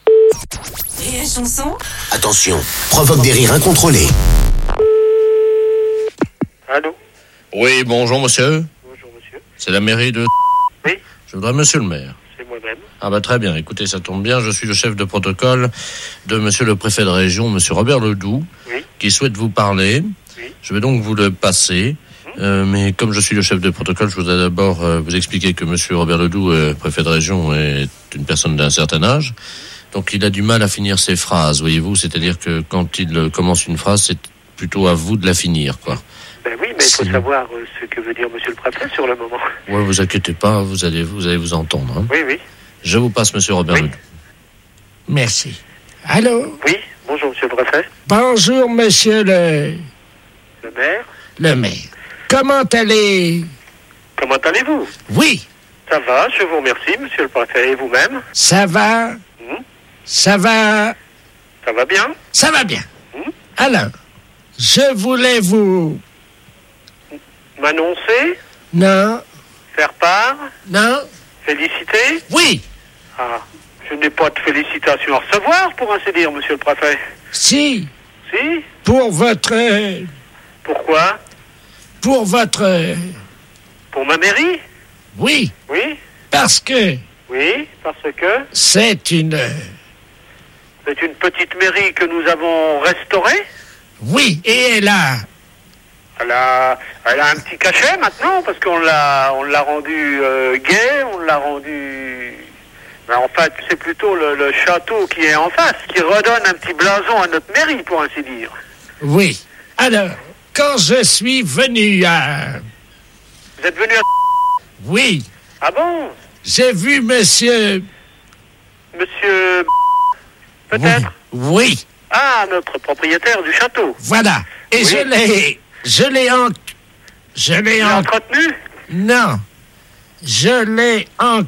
F: Rire et Chanson.
B: Attention, provoque des rires incontrôlés.
P: Allô?
H: Oui, bonjour monsieur.
P: Bonjour monsieur.
H: C'est la mairie de...
P: Oui.
H: Je voudrais monsieur le maire.
P: C'est moi-même.
H: Ah bah très bien, écoutez, ça tombe bien, je suis le chef de protocole de monsieur le préfet de région, monsieur Robert Ledoux,
P: oui.
H: qui souhaite vous parler.
P: Oui.
H: Je vais donc vous le passer. Euh, mais comme je suis le chef de protocole, je voudrais d'abord euh, vous expliquer que monsieur Robert Ledoux, euh, préfet de région, est une personne d'un certain âge. Donc il a du mal à finir ses phrases, voyez-vous. C'est-à-dire que quand il euh, commence une phrase, c'est plutôt à vous de la finir, quoi.
P: Ben oui, mais il faut savoir euh, ce que veut dire monsieur le préfet sur le moment.
H: Ouais, vous inquiétez pas, vous allez vous, allez vous entendre. Hein.
P: Oui, oui.
H: Je vous passe monsieur Robert
P: oui.
H: Ledoux.
J: Merci. Allô?
P: Oui, bonjour monsieur le préfet.
J: Bonjour monsieur le...
P: Le maire.
J: Le maire. Comment allez...
P: Comment allez-vous?
J: Oui.
P: Ça va, je vous remercie, monsieur le préfet. Et vous-même?
J: Ça va.
P: Mmh.
J: Ça va.
P: Ça va bien?
J: Ça va bien.
P: Mmh.
J: Alors, je voulais vous...
P: M'annoncer?
J: Non.
P: Faire part?
J: Non.
P: Féliciter?
J: Oui.
P: Ah, je n'ai pas de félicitations à recevoir, pour ainsi dire, monsieur le préfet.
J: Si.
P: Si?
J: Pour votre...
P: Pourquoi?
J: Pour votre...
P: Pour ma mairie?
J: Oui.
P: Oui.
J: Parce que...
P: Oui, parce que...
J: C'est une...
P: C'est une petite mairie que nous avons restaurée?
J: Oui, et elle a...
P: Elle a, elle a un petit cachet maintenant, parce qu'on l'a, on l'a rendu euh, gai, on l'a rendu... Mais en fait, c'est plutôt le, le château qui est en face, qui redonne un petit blason à notre mairie, pour ainsi dire.
J: Oui. Alors... Quand je suis venu à...
P: Vous êtes venu à...
J: Oui.
P: Ah bon?
J: J'ai vu monsieur...
P: Monsieur... Peut-être
J: Oui. oui.
P: Ah, notre propriétaire du château.
J: Voilà. Et oui. je l'ai... Je l'ai en... Je l'ai en...
P: entretenu?
J: Non. Je l'ai en...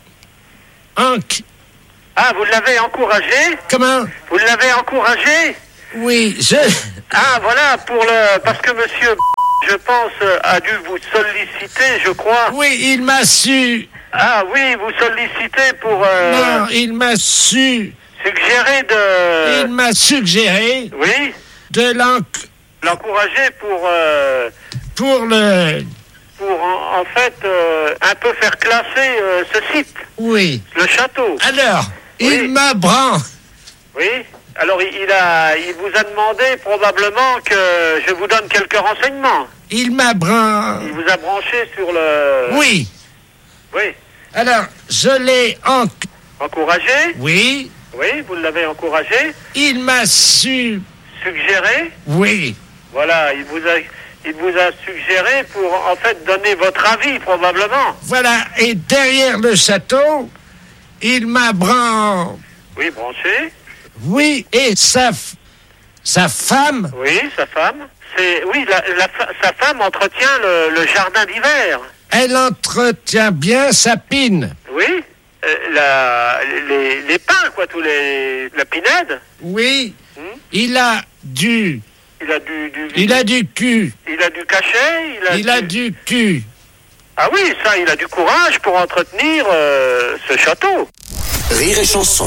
J: En...
P: Ah, vous l'avez encouragé?
J: Comment?
P: Vous l'avez encouragé?
J: Oui, je...
P: Ah, voilà, pour le... Parce que monsieur, je pense, a dû vous solliciter, je crois.
J: Oui, il m'a su...
P: Ah oui, vous sollicitez pour... Euh...
J: Non, il m'a su...
P: Suggérer de...
J: Il m'a suggéré...
P: Oui?
J: De l'en...
P: L'encourager pour... Euh...
J: Pour le...
P: Pour, en, en fait, euh, un peu faire classer euh, ce site.
J: Oui.
P: Le château.
J: Alors,
P: oui.
J: il m'a bran...
P: Oui. Alors, il, il a... Il vous a demandé probablement que je vous donne quelques renseignements.
J: Il m'a bran...
P: Il vous a branché sur le...
J: Oui.
P: Oui.
J: Alors, je l'ai en...
P: Encouragé?
J: Oui.
P: Oui, vous l'avez encouragé?
J: Il m'a su...
P: Suggéré?
J: Oui.
P: Voilà, il vous a, il vous a suggéré pour, en fait, donner votre avis, probablement.
J: Voilà, et derrière le château, il m'a bran...
P: Oui, branché.
J: Oui, et sa... F... sa femme...
P: Oui, sa femme. C'est... Oui, la, la, sa femme entretient le, le jardin d'hiver.
J: Elle entretient bien sa pine.
P: Oui. Euh, la, les, les pins, quoi, tous les... La pinède.
J: Oui. Hmm? Il a du...
P: Il a du... du
J: il a du cul.
P: Il a du cachet. Il a,
J: il
P: du...
J: a du cul.
P: Ah oui, ça, il a du courage pour entretenir euh, ce château.
B: Rire et chanson.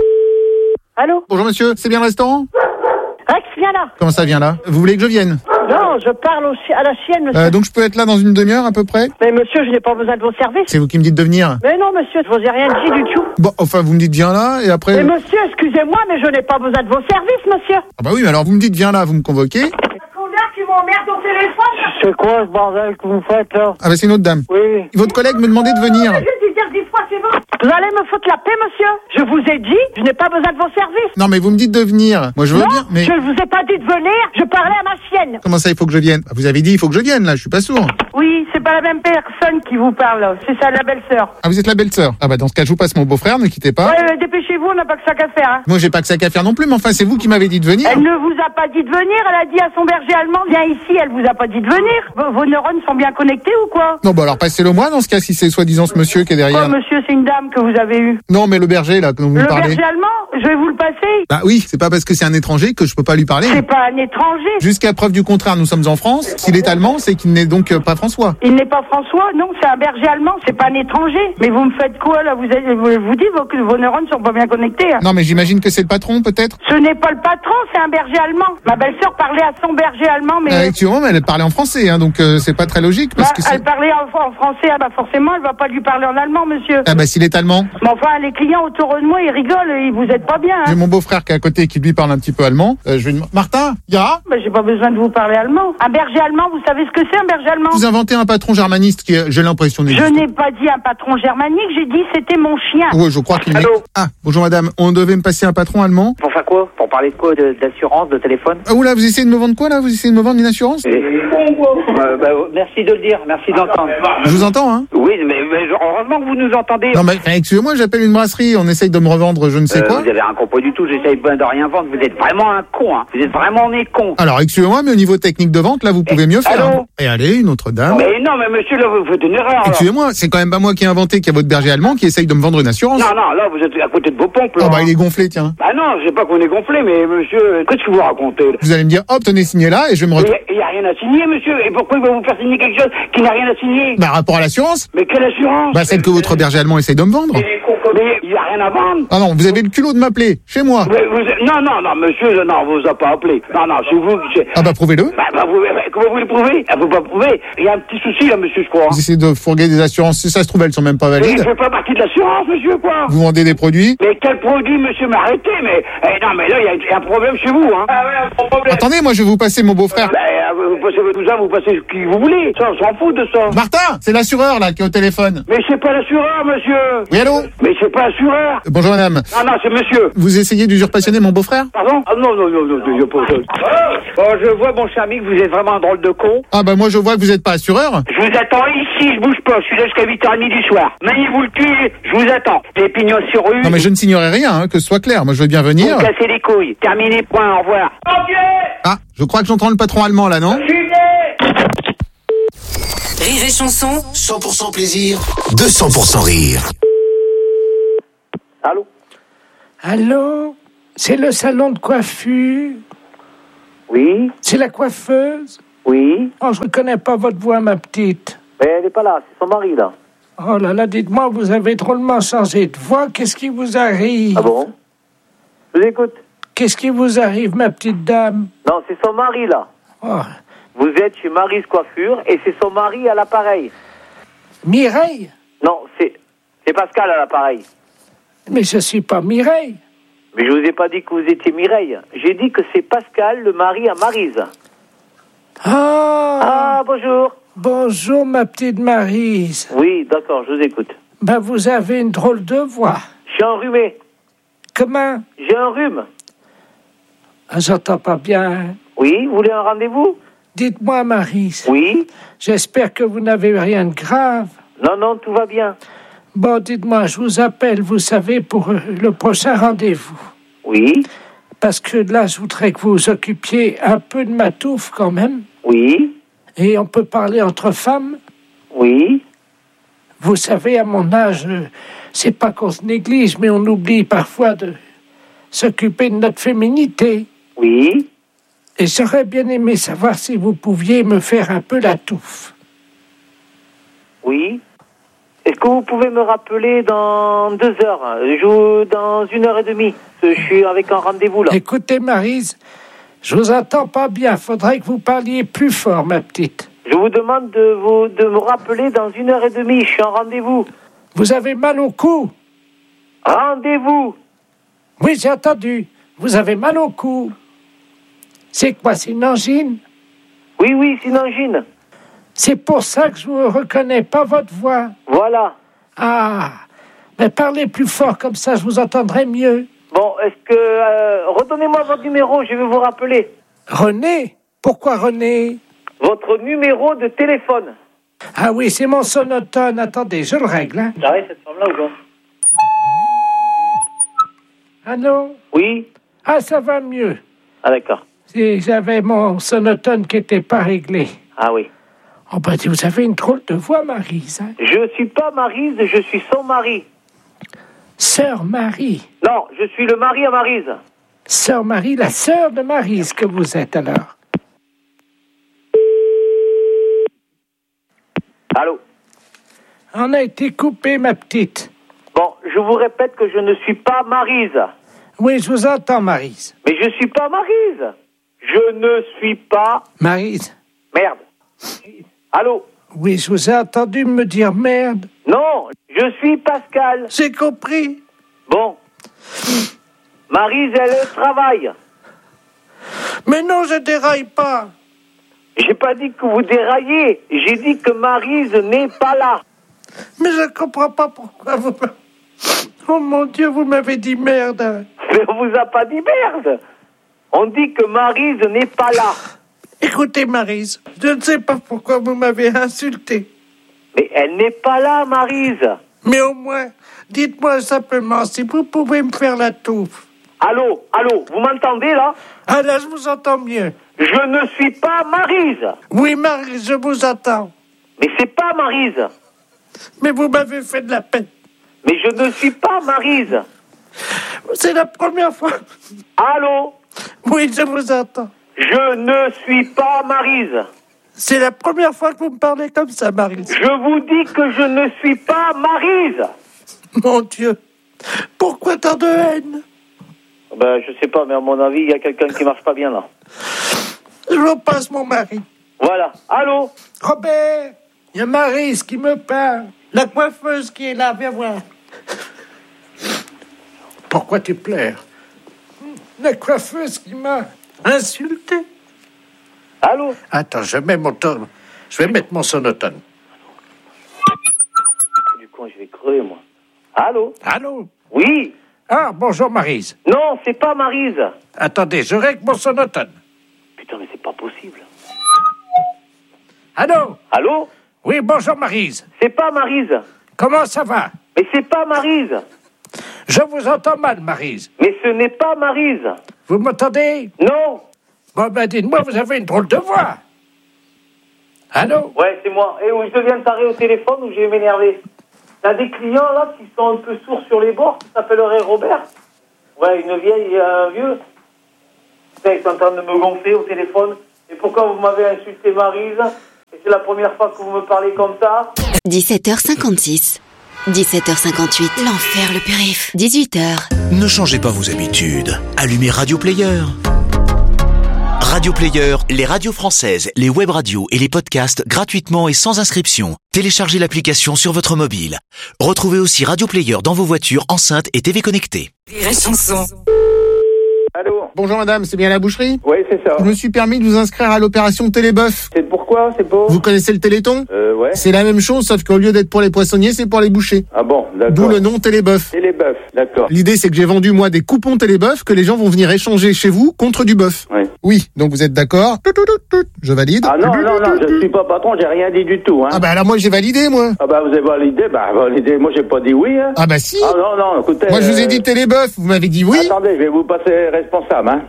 A: Allô?
C: Bonjour monsieur, c'est bien le restaurant?
A: Rex, viens là.
C: Comment ça vient là? Vous voulez que je vienne?
A: Non, je parle au, à la chienne, monsieur.
C: Euh, donc je peux être là dans une demi-heure à peu près?
A: Mais monsieur, je n'ai pas besoin de vos services.
C: C'est vous qui me dites de venir?
A: Mais non, monsieur, je vous ai rien dit du tout.
C: Bon, enfin, vous me dites viens là et après...
A: Mais monsieur, excusez-moi, mais je n'ai pas besoin de vos services, monsieur.
C: Ah bah oui, mais alors vous me dites viens là, vous me convoquez.
A: Tu m'emmerdes au téléphone.
Q: C'est quoi ce bordel que vous faites là?
C: Ah bah c'est une autre dame.
Q: Oui.
C: Votre collègue me demandait de venir.
A: Je vais te dire dix fois, c'est bon. Vous allez me foutre la paix, monsieur. Je vous ai dit, je n'ai pas besoin de vos services.
C: Non mais vous me dites de venir. Moi je veux
A: non,
C: bien, mais...
A: je ne vous ai pas dit de venir, je parlais à ma chienne.
C: Comment ça, il faut que je vienne? Vous avez dit il faut que je vienne là, je suis pas sourd.
A: Oui, c'est pas la même personne qui vous parle, c'est ça, la belle-sœur.
C: Ah vous êtes la belle-sœur? Ah bah dans ce cas je vous passe mon beau-frère, ne quittez pas.
A: Ouais, euh, dépêchez-vous, on n'a pas que ça qu'à faire. Hein.
C: Moi j'ai pas que ça qu'à faire non plus, mais enfin c'est vous qui m'avez dit de venir.
A: Elle ne vous a pas dit de venir, elle a dit à son berger allemand, viens ici, elle vous a pas dit de venir. Vos, vos neurones sont bien connectés ou quoi?
C: Non bah alors passez-le moi dans ce cas si c'est soi-disant ce monsieur qui est derrière.
A: Oh monsieur, c'est une dame que vous avez eue.
C: Non mais le berger là, dont vous
A: le
C: me parlez.
A: Le berger allemand, je vais vous le passer.
C: Bah oui, c'est pas parce que c'est un étranger que je peux pas lui parler.
A: C'est pas un étranger.
C: Jusqu'à preuve du contraire, nous sommes en France. S'il est allemand, c'est qu'il n'est donc pas François.
A: Il n'est pas François, non, c'est un berger allemand, c'est pas un étranger. Mais vous me faites quoi là? Vous êtes, vous, vous dites que vos, vos neurones sont pas bien connectés. Hein.
C: Non mais j'imagine que c'est le patron peut-être.
A: Ce n'est pas le patron, c'est un berger allemand. Ma belle-sœur parlait à son berger allemand, mais...
C: Euh, actuellement, elle parlait en français, hein, donc euh, c'est pas très logique. Parce
A: bah,
C: que c'est...
A: Elle parlait en, en français, ah bah forcément, elle va pas lui parler en allemand, monsieur.
C: Ah bah s'il est allemand.
A: Mais enfin, les clients autour de moi, ils rigolent, ils vous êtes pas bien. Hein.
C: J'ai mon beau-frère qui est à côté qui lui parle un petit peu allemand. Euh, je vais demander... Martin, ya
A: bah, j'ai pas besoin de vous parler allemand. Un berger allemand, vous savez ce que c'est un berger allemand?
C: Vous inventez un patron germaniste qui, j'ai l'impression...
A: Je n'ai pas dit un patron germanique, j'ai dit c'était mon chien.
C: Oui, je crois qu'il est... Ah, bonjour madame, on devait me passer un patron allemand.
Q: Pour faire quoi? Pour parler de quoi? de, D'assurance, de téléphone?
C: Ah oula, vous essayez de me vendre quoi là? Vous essayez de me vendre une assurance?
Q: Et... euh, bah, merci de le dire, merci d'entendre.
C: Je vous entends, hein?
Q: Oui, mais, mais heureusement que vous nous entendez.
C: Non mais excusez-moi, j'appelle une brasserie, on essaye de me revendre je ne sais
Q: euh,
C: quoi.
Q: Vous avez un compos du tout, j'essaye pas de rien vendre, vous êtes vraiment un con, hein. Vous êtes vraiment né con.
C: Alors excusez-moi, mais au niveau technique de vente, là vous pouvez mieux faire.
Q: Allô?
C: Hein. Et allez, une autre dame.
Q: Mais non, mais monsieur, là vous faites une erreur.
C: Excusez-moi, c'est quand même pas moi qui ai inventé qu'il y a votre berger allemand qui essaye de me vendre une assurance.
Q: Non, non, là vous êtes à côté de vos pompes, là.
C: Oh bah il est gonflé, tiens.
Q: Bah non, je sais pas qu'on est gonflé, mais monsieur, qu'est-ce que vous racontez là?
C: Vous allez me dire, hop, tenez, signez là, et je vais me retrouver.
Q: Il y a rien à signer, monsieur, et pourquoi il va vous faire signer quelque chose qui n'a rien à signer?
C: Bah rapport à l'assurance.
Q: Mais quelle assurance?
C: Bah celle que votre berger allemand essaye de me vendre.
Q: Mais il y a rien à vendre.
C: Ah non, vous avez le culot de m'appeler, chez moi.
Q: Mais vous, non, non, non, monsieur, non, vous a pas appelé. Non, non, c'est vous. C'est...
C: Ah bah prouvez-le.
Q: Bah, bah vous, bah, comment vous le prouvez? Ah, vous pas prouver. Il y a un petit souci là, monsieur, je crois.
C: Vous essayez de fourguer des assurances, si ça se trouve elles sont même pas valides.
Q: Mais je fais pas partie de l'assurance, monsieur, quoi.
C: Vous vendez des produits.
Q: Mais quel produit, monsieur, m'arrêtez, mais eh, non, mais là il y, y a un problème chez vous, hein. Ah ouais, un problème.
C: Attendez, moi je vais vous passer mon beau-frère.
Q: Bah, vous passez votre cousin, vous passez qui vous voulez. Ça, on s'en fout de ça.
C: Martin, c'est l'assureur là qui est au téléphone.
Q: Mais c'est pas l'assureur, monsieur.
C: Oui, allô?
Q: Mais mais c'est pas assureur.
C: Bonjour madame.
Q: Non, non, c'est monsieur.
C: Vous essayez d'usurpationner mon beau-frère?
Q: Pardon? Ah non, non, non, non, non, je pas... Bon, je vois, mon cher ami, que vous êtes vraiment un drôle de con.
C: Ah bah moi je vois que vous n'êtes pas assureur.
Q: Je vous attends ici, je bouge pas, je suis là jusqu'à huit heures trente du soir. Maniez-vous le cul, je vous attends. Les pignons sur rue.
C: Non mais je ne signerai rien, hein, que ce soit clair. Moi je veux bien venir.
Q: Vous cassez les couilles. Terminé, point, au revoir.
C: Ah, je crois que j'entends le patron allemand là, non?
F: Rire et chanson.
B: cent pour cent plaisir, deux cents pour cent rire.
Q: Allô?
J: Allô? C'est le salon de coiffure?
Q: Oui.
J: C'est la coiffeuse?
Q: Oui.
J: Oh, je reconnais pas votre voix, ma petite.
Q: Mais elle n'est pas là, c'est son mari, là.
J: Oh là là, dites-moi, vous avez drôlement changé de voix. Qu'est-ce qui vous arrive?
Q: Ah bon? Je vous écoute.
J: Qu'est-ce qui vous arrive, ma petite dame?
Q: Non, c'est son mari, là.
J: Oh.
Q: Vous êtes chez Maryse Coiffure et c'est son mari à l'appareil.
J: Mireille?
Q: Non, c'est c'est Pascal à l'appareil.
J: Mais je suis pas Mireille.
Q: Mais je vous ai pas dit que vous étiez Mireille. J'ai dit que c'est Pascal, le mari à Maryse.
J: Ah!
Q: Ah, bonjour.
J: Bonjour, ma petite Maryse.
Q: Oui, d'accord, je vous écoute.
J: Ben, vous avez une drôle de voix.
Q: Je suis enrhumé.
J: Comment?
Q: J'ai un rhume.
J: Ah, j'entends pas bien.
Q: Oui, vous voulez un rendez-vous?
J: Dites-moi, Maryse.
Q: Oui.
J: J'espère que vous n'avez rien de grave.
Q: Non, non, tout va bien.
J: Bon, dites-moi, je vous appelle, vous savez, pour euh, le prochain rendez-vous.
Q: Oui.
J: Parce que là, je voudrais que vous vous occupiez un peu de ma touffe, quand même.
Q: Oui.
J: Et on peut parler entre femmes.
Q: Oui.
J: Vous savez, à mon âge, euh, c'est pas qu'on se néglige, mais on oublie parfois de s'occuper de notre féminité.
Q: Oui.
J: Et j'aurais bien aimé savoir si vous pouviez me faire un peu la touffe.
Q: Oui. Est-ce que vous pouvez me rappeler dans deux heures? Je vous, dans une heure et demie. Je suis avec un rendez-vous, là.
J: Écoutez, Maryse, je vous entends pas bien. Faudrait que vous parliez plus fort, ma petite.
Q: Je vous demande de, vous, de me rappeler dans une heure et demie. Je suis en rendez-vous.
J: Vous avez mal au cou?
Q: Rendez-vous.
J: Oui, j'ai entendu. Vous avez mal au cou. C'est quoi, c'est une angine?
Q: Oui, oui, c'est une angine.
J: C'est pour ça que je ne reconnais pas votre voix.
Q: Voilà.
J: Ah, mais parlez plus fort, comme ça je vous entendrai mieux.
Q: Bon, est-ce que... Euh, redonnez-moi votre numéro, je vais vous rappeler.
J: René? Pourquoi René?
Q: Votre numéro de téléphone.
J: Ah oui, c'est mon sonotone. Attendez, je le règle. Hein.
Q: J'arrive cette femme-là ou pas?
J: Allô?
Q: Oui.
J: Ah, ça va mieux.
Q: Ah, d'accord.
J: Si j'avais mon sonotone qui n'était pas réglé.
Q: Ah oui.
J: Oh ben, vous avez une drôle de voix, Maryse. Hein?
Q: Je suis pas Maryse, je suis son mari.
J: Sœur Marie.
Q: Non, je suis le mari à Maryse.
J: Sœur Marie, la sœur de Maryse que vous êtes alors.
Q: Allô?
J: On a été coupé, ma petite.
Q: Bon, je vous répète que je ne suis pas Maryse.
J: Oui, je vous entends, Maryse.
Q: Mais je suis pas Maryse. Je ne suis pas...
J: Maryse.
Q: Merde. Allô?
J: Oui, je vous ai entendu me dire merde.
Q: Non, je suis Pascal.
J: J'ai compris.
Q: Bon. Maryse, elle travaille.
J: Mais non, je déraille pas.
Q: J'ai pas dit que vous déraillez. J'ai dit que Maryse n'est pas là.
J: Mais je comprends pas pourquoi vous... Oh mon Dieu, vous m'avez dit merde.
Q: Mais on vous a pas dit merde. On dit que Maryse n'est pas là.
J: Écoutez, Maryse, je ne sais pas pourquoi vous m'avez insulté.
Q: Mais elle n'est pas là, Maryse.
J: Mais au moins, dites-moi simplement si vous pouvez me faire la touffe.
Q: Allô, allô, vous m'entendez là?
J: Ah là, je vous entends mieux.
Q: Je ne suis pas Maryse.
J: Oui, Maryse, je vous entends.
Q: Mais c'est pas Maryse.
J: Mais vous m'avez fait de la peine.
Q: Mais je ne suis pas Maryse.
J: C'est la première fois.
Q: Allô?
J: Oui, je vous entends.
Q: Je ne suis pas Maryse.
J: C'est la première fois que vous me parlez comme ça, Maryse.
Q: Je vous dis que je ne suis pas Maryse.
J: Mon Dieu. Pourquoi tant de haine?
Q: Ben, je sais pas, mais à mon avis, il y a quelqu'un qui marche pas bien là.
J: Je vous passe mon mari.
Q: Voilà. Allô?
J: Robert, il y a Maryse qui me parle. La coiffeuse qui est là, viens voir. Pourquoi tu pleures? La coiffeuse qui m'a insulté.
Q: Allô?
J: Attends, je mets mon ton... Je vais mettre mon sonotone.
Q: Du coup, je vais crever, moi. Allô?
J: Allô?
Q: Oui.
J: Ah, bonjour Maryse.
Q: Non, c'est pas Maryse.
J: Attendez, je règle mon sonotone.
Q: Putain, mais c'est pas possible.
J: Allô?
Q: Allô?
J: Oui, bonjour Maryse.
Q: C'est pas Maryse.
J: Comment ça va?
Q: Mais c'est pas Maryse.
J: Je vous entends mal, Maryse.
Q: Mais ce n'est pas Maryse.
J: Vous m'entendez?
Q: Non.
J: Bon, ben dites-moi, vous avez une drôle de voix. Allô?
Q: Ouais, c'est moi. Et où je deviens taré au téléphone ou je vais m'énerver. T'as des clients, là, qui sont un peu sourds sur les bords, qui s'appellerait Robert. Ouais, une vieille et un vieux. Putain, ils sont en train de me gonfler au téléphone. Et pourquoi vous m'avez insulté Maryse? Et c'est la première fois que vous me parlez comme ça.
R: dix-sept heures cinquante-six. dix-sept heures cinquante-huit. L'enfer, le périph'. dix-huit heures.
B: Ne changez pas vos habitudes. Allumez Radio Player. Radio Player, les radios françaises, les web radios et les podcasts gratuitement et sans inscription. Téléchargez l'application sur votre mobile. Retrouvez aussi Radio Player dans vos voitures, enceintes et T V connectées.
F: Rire et chanson.
C: Allô? Bonjour madame, c'est bien la boucherie?
S: Oui, c'est ça.
C: Je me suis permis de vous inscrire à l'opération Téléboeuf.
S: C'est pourquoi? C'est pour?
C: Vous connaissez le Téléthon?
S: Euh, ouais.
C: C'est la même chose, sauf qu'au lieu d'être pour les poissonniers, c'est pour les bouchers.
S: Ah bon, d'accord.
C: D'où le nom Téléboeuf.
S: Téléboeuf, d'accord.
C: L'idée, c'est que j'ai vendu, moi, des coupons Téléboeuf que les gens vont venir échanger chez vous contre du bœuf.
S: Oui.
C: Oui, donc vous êtes d'accord? Je valide.
S: Ah non, non, non, je suis pas patron, j'ai rien dit du tout, hein.
C: Ah bah alors moi, j'ai validé, moi.
S: Ah bah vous avez validé, bah validé, moi j'ai pas dit oui, hein.
C: Ah bah si.
S: Ah non, non, écoutez...
C: Moi, je vous ai
S: euh,
C: dit Téléboeuf, vous m'avez dit oui.
S: Attendez, je vais vous passer responsable, hein.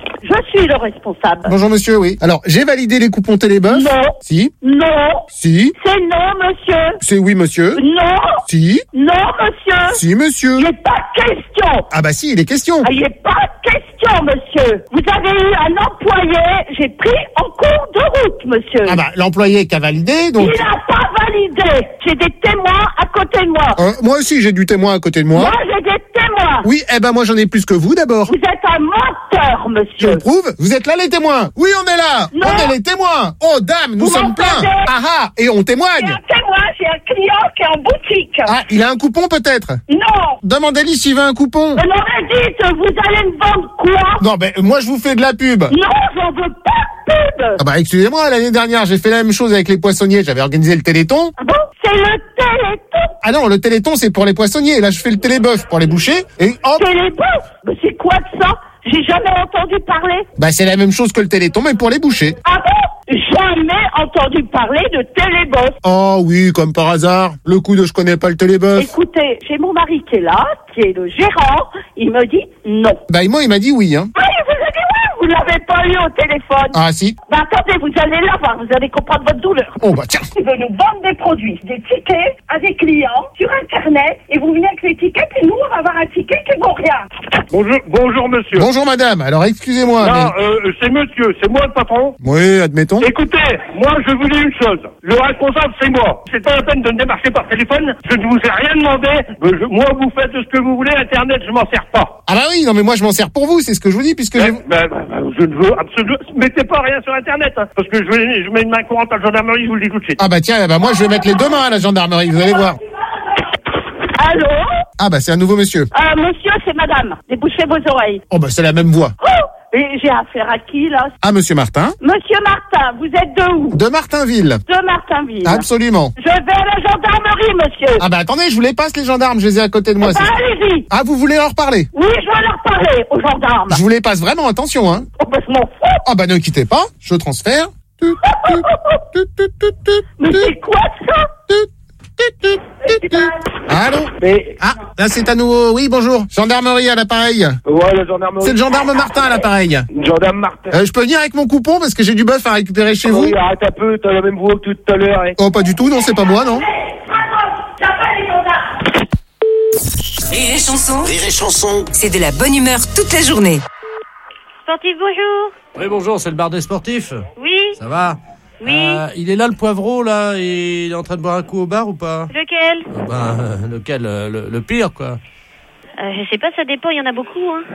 O: Je suis le responsable.
C: Bonjour monsieur, oui. Alors, j'ai validé les coupons Téléboeuf.
O: Non.
C: Si.
O: Non.
C: Si.
O: C'est non, monsieur.
C: C'est oui, monsieur.
O: Non.
C: Si.
O: Non, monsieur.
C: Si, monsieur.
O: Il n'est pas question.
C: Ah bah si, il est question.
O: Ah, il n'est pas question, monsieur. Vous avez eu un employé, j'ai pris en cours de route, monsieur.
C: Ah bah, l'employé qui a validé, donc...
O: Il n'a pas validé. J'ai des témoins à côté de moi.
C: Euh, moi aussi, j'ai du témoin à côté de moi.
O: Moi, j'ai des témoins.
C: Oui, eh ben moi, j'en ai plus que vous, d'abord.
O: Vous êtes un menteur,
C: Je
O: monsieur.
C: le prouve. Vous êtes là, les témoins. Oui, on est là.
O: Non.
C: On est les témoins. Oh, dame, nous
O: Vous
C: sommes pleins.
O: m'entendez?
C: Ah ah, et on
O: J'ai
C: témoigne.
O: un témoin, j'ai un client qui est en boutique.
C: Ah, il a un coupon, peut-être?
O: Non.
C: Demandez-lui s'il veut un coupon.
O: Mais non, mais dites, vous allez me vendre quoi?
C: Non, ben, moi, je vous fais de la pub.
O: Non, j'en veux pas de pub.
C: Ah bah, excusez-moi, l'année dernière, j'ai fait la même chose avec les poissonniers. J'avais organisé le Téléthon.
O: Ah bon? C'est le Téléthon.
C: Ah non, le Téléthon, c'est pour les poissonniers. Là, je fais le Téléboeuf pour les bouchers. Et hop.
O: Téléboeuf? Mais c'est quoi de ça? J'ai jamais entendu parler.
C: Bah, c'est la même chose que le Téléthon, mais pour les bouchers.
O: Ah bon? Jamais entendu parler de Téléboeuf.
C: Oh oui, comme par hasard. Le coup de je connais pas le Téléboeuf.
O: Écoutez, j'ai mon mari qui est là, qui est le gérant. Il me dit non.
C: Bah, moi, il m'a dit oui, hein.
O: Oui, il vous a dit oui. Vous l'avez pas eu au téléphone.
C: Ah, si.
O: Bah attendez, vous allez là voir, vous allez comprendre votre douleur.
C: Oh, bah, tiens.
O: Il veut nous vendre des produits, des tickets à des clients sur Internet, et vous venez avec les tickets, puis nous, on va avoir un ticket qui vaut rien.
E: Bonjour, bonjour monsieur.
C: Bonjour, madame. Alors, excusez-moi.
E: Non,
C: mais...
E: euh, c'est monsieur, c'est moi le patron.
C: Oui, admettons.
E: Écoutez, moi je vous dis une chose, le responsable c'est moi. C'est pas la peine de me démarcher par téléphone, je ne vous ai rien demandé. Euh, je- moi vous faites ce que vous voulez, Internet je m'en sers pas.
C: Ah bah oui, non mais moi je m'en sers pour vous, c'est ce que je vous dis, puisque j'ai...
E: Ben, ben, ben, je ne veux absolument... Mettez pas rien sur Internet, hein, parce que je, vais, je mets une main courante à la gendarmerie, je vous le dis tout de suite.
C: Ah bah tiens, bah moi je vais mettre les deux mains à la gendarmerie, vous allez voir.
O: Allô?
C: Ah bah c'est un nouveau monsieur.
O: Euh, monsieur, c'est madame. Débouchez vos oreilles.
C: Oh bah c'est la même voix.
O: Oh! Et j'ai affaire à qui, là?
C: Ah, monsieur Martin.
O: Monsieur Martin, vous êtes de où?
C: De Martinville.
O: De Martinville.
C: Absolument.
O: Je vais à la gendarmerie, monsieur.
C: Ah bah attendez, je vous les passe les gendarmes, je les ai à côté de moi.
O: Eh ben,
C: c'est-
O: allez-y.
C: Ah, vous voulez leur parler?
O: Oui, je vais leur parler aux gendarmes.
C: Je vous les passe vraiment, attention, hein.
O: Oh, bah, je m'en fous.
C: Ah bah ne quittez pas, je transfère.
O: Mais c'est quoi ça?
C: Allô? Ah, là c'est à nouveau. Oui, bonjour. Gendarmerie à l'appareil.
E: Ouais, la gendarmerie.
C: C'est le gendarme Martin à l'appareil.
E: Gendarme Martin.
C: Euh, je peux venir avec mon coupon parce que j'ai du bœuf à récupérer chez vous?
E: Oui, arrête un peu, t'as la même voix que tout à l'heure. Hein.
C: Oh, pas du tout, non, c'est pas moi, non.
F: Rire et chanson.
B: Rire et chanson.
F: C'est de la bonne humeur toute la journée.
T: Sportif, bonjour.
H: Oui, bonjour, c'est le bar des sportifs.
T: Oui.
H: Ça va?
T: Oui.
H: Euh, il est là, le poivreau, là, et il est en train de boire un coup au bar ou pas?
T: Lequel?
H: Ah ben, euh, lequel? euh, le, le pire, quoi.
T: euh, Je sais pas, ça dépend, il y en a beaucoup, hein.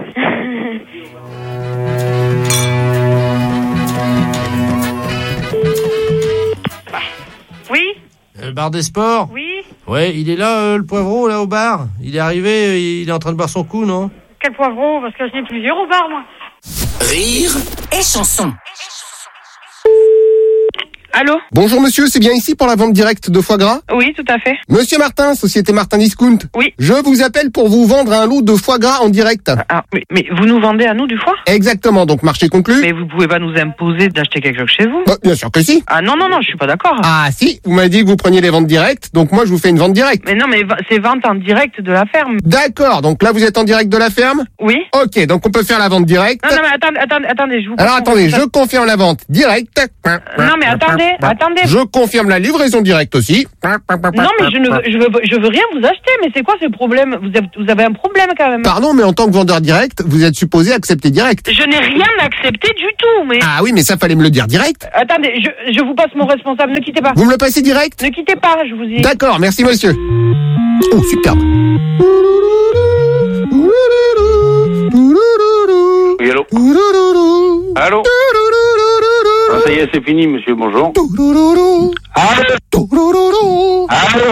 T: Oui.
H: Le bar des sports?
T: Oui.
H: Ouais, il est là, euh, le poivreau, là, au bar. Il est arrivé, euh, il est en train de boire son coup, non?
T: Quel poivron? Parce que je n'ai plusieurs au bar, moi.
B: Rire
F: Et chanson.
N: Allô?
C: Bonjour monsieur, c'est bien ici pour la vente directe de foie gras?
N: Oui, tout à fait.
C: Monsieur Martin, société Martin Discount.
N: Oui.
C: Je vous appelle pour vous vendre un lot de foie gras en direct.
N: Ah, mais, mais vous nous vendez à nous du foie?
C: Exactement, donc marché conclu.
N: Mais vous pouvez pas nous imposer d'acheter quelque chose chez vous?
C: Bah, bien sûr que si.
N: Ah non, non, non, je suis pas d'accord.
C: Ah si, vous m'avez dit que vous preniez les ventes directes, donc moi je vous fais une vente directe.
N: Mais non, mais va- c'est vente en direct de la ferme.
C: D'accord, donc là vous êtes en direct de la ferme?
N: Oui.
C: Ok, donc on peut faire la vente directe.
N: Non, non, mais attendez, attendez, attendez, je vous...
C: Alors attendez, je confirme la vente directe.
N: Non, mais attendez, attendez.
C: Je confirme la livraison directe aussi.
N: Non, mais je ne veux, je veux, je veux rien vous acheter, mais c'est quoi ce problème? Vous avez, vous avez un problème quand même.
C: Pardon, mais en tant que vendeur direct, vous êtes supposé accepter direct.
N: Je n'ai rien accepté du tout, mais...
C: Ah oui, mais ça fallait me le dire direct.
N: Attendez, je, je vous passe mon responsable, ne quittez pas.
C: Vous me le passez direct?
N: Ne quittez pas, je vous dis.
C: D'accord, merci monsieur. Oh, superbe.
S: Oui, allô? Allô? Ah, ça y est, c'est fini, monsieur, bonjour. Allô? Allô?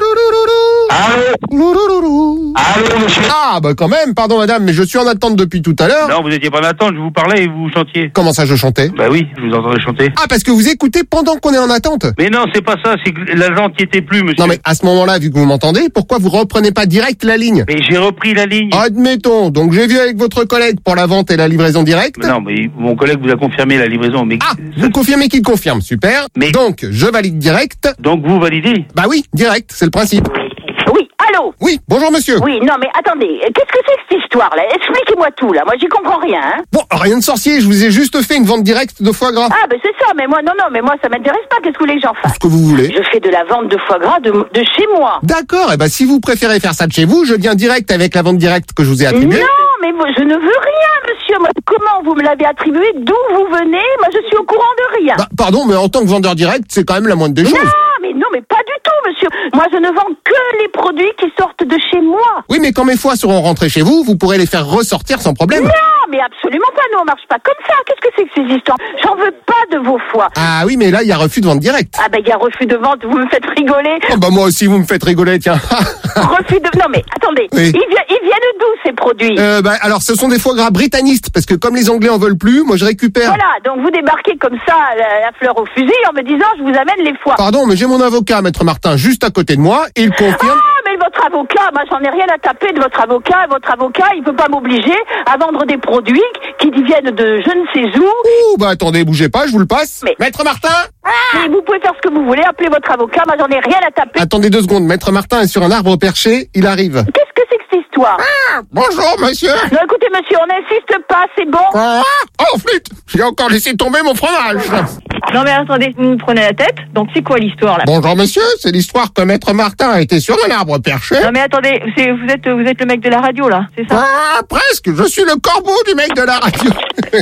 S: Allô, monsieur?
C: Ah, bah quand même, pardon madame, mais je suis en attente depuis tout à l'heure.
S: Non, vous étiez pas en attente, je vous parlais et vous chantiez.
C: Comment ça, je chantais?
S: Bah oui, je vous entendais chanter.
C: Ah, parce que vous écoutez pendant qu'on est en attente.
S: Mais non, c'est pas ça, c'est que l'agent n'y était plus, monsieur.
C: Non mais à ce moment-là, vu que vous m'entendez, pourquoi vous reprenez pas direct la ligne?
S: Mais j'ai repris la ligne.
C: Admettons, donc j'ai vu avec votre collègue pour la vente et la livraison directe.
S: Mais non, mais mon collègue vous a confirmé la livraison. Mais
C: Ah, vous confirmez qu'il confirme, super.
S: Mais-
C: Donc, je valide direct.
S: donc vous validez?
C: Bah oui, direct, c'est le principe.
O: Oui, allô?
C: Oui, bonjour monsieur.
O: Oui, non, mais attendez, qu'est-ce que c'est que cette histoire-là? Expliquez-moi tout, là. Moi, j'y comprends rien, hein.
C: Bon, rien de sorcier, je vous ai juste fait une vente directe de foie gras.
O: Ah, ben c'est ça, mais moi, non, non, mais moi, ça m'intéresse pas. Qu'est-ce que vous voulez que j'en fasse?
C: Ce que vous voulez.
O: Je fais de la vente de foie gras de, de chez moi.
C: D'accord, et bah si vous préférez faire ça de chez vous, je viens direct avec la vente directe que je vous ai attribuée.
O: Non, mais moi, je ne veux rien, monsieur. Moi, comment vous me l'avez attribué? D'où vous venez? Moi, je suis au courant de rien.
C: Bah, pardon, mais en tant que vendeur direct, c'est quand même la moindre des choses.
O: Non, mais non, mais pas du tout, monsieur. Moi, je ne vends que les produits qui sortent de chez moi.
C: Oui, mais quand mes foies seront rentrés chez vous, vous pourrez les faire ressortir sans problème.
O: Non, mais absolument pas. Nous, on marche pas comme ça. Qu'est-ce que c'est que ces histoires? J'en veux pas de vos foies.
C: Ah oui, mais là, il y a refus de vente directe.
O: Ah ben, il y a refus de vente. Vous me faites rigoler.
C: Oh bah moi aussi, vous me faites rigoler, tiens.
O: Refus de... Non, mais attendez.
C: Oui.
O: Ils, vi- ils viennent d'où, ces produits?
C: Euh, bah, alors, ce sont des foie gras britannistes, parce que comme les Anglais en veulent plus, moi je récupère.
O: Voilà, donc vous débarquez comme ça, la, la fleur au fusil, en me disant, je vous amène les foies.
C: Pardon, mais j'ai mon avocat, maître Martin, juste à côté de moi, et il confirme.
O: Ah, mais votre avocat, moi j'en ai rien à taper de votre avocat. Votre avocat, il peut pas m'obliger à vendre des produits qui viennent de je ne sais où.
C: Ouh, bah attendez, bougez pas, je vous le passe.
O: Mais-
C: Maître Martin?
O: Mais vous pouvez faire ce que vous voulez, appelez votre avocat, moi j'en ai rien à taper.
C: Attendez deux secondes, maître Martin est sur un arbre perché, il arrive.
O: Qu'est-ce que c'est que cette histoire?
C: Ah, bonjour, monsieur.
O: Non, écoutez, monsieur, on n'insiste pas, c'est bon.
C: Ah, oh, flûte, j'ai encore laissé tomber mon fromage.
T: Non mais attendez, vous me prenez la tête. Donc c'est quoi l'histoire là?
C: Bonjour, monsieur, c'est l'histoire que maître Martin a été sur un arbre perché.
T: Non mais attendez, c'est, vous êtes vous êtes le mec de la radio là, c'est ça?
C: Ah, presque, je suis le corbeau du mec de la radio.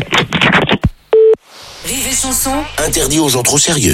F: Rire et chanson.
B: Interdit aux gens trop sérieux.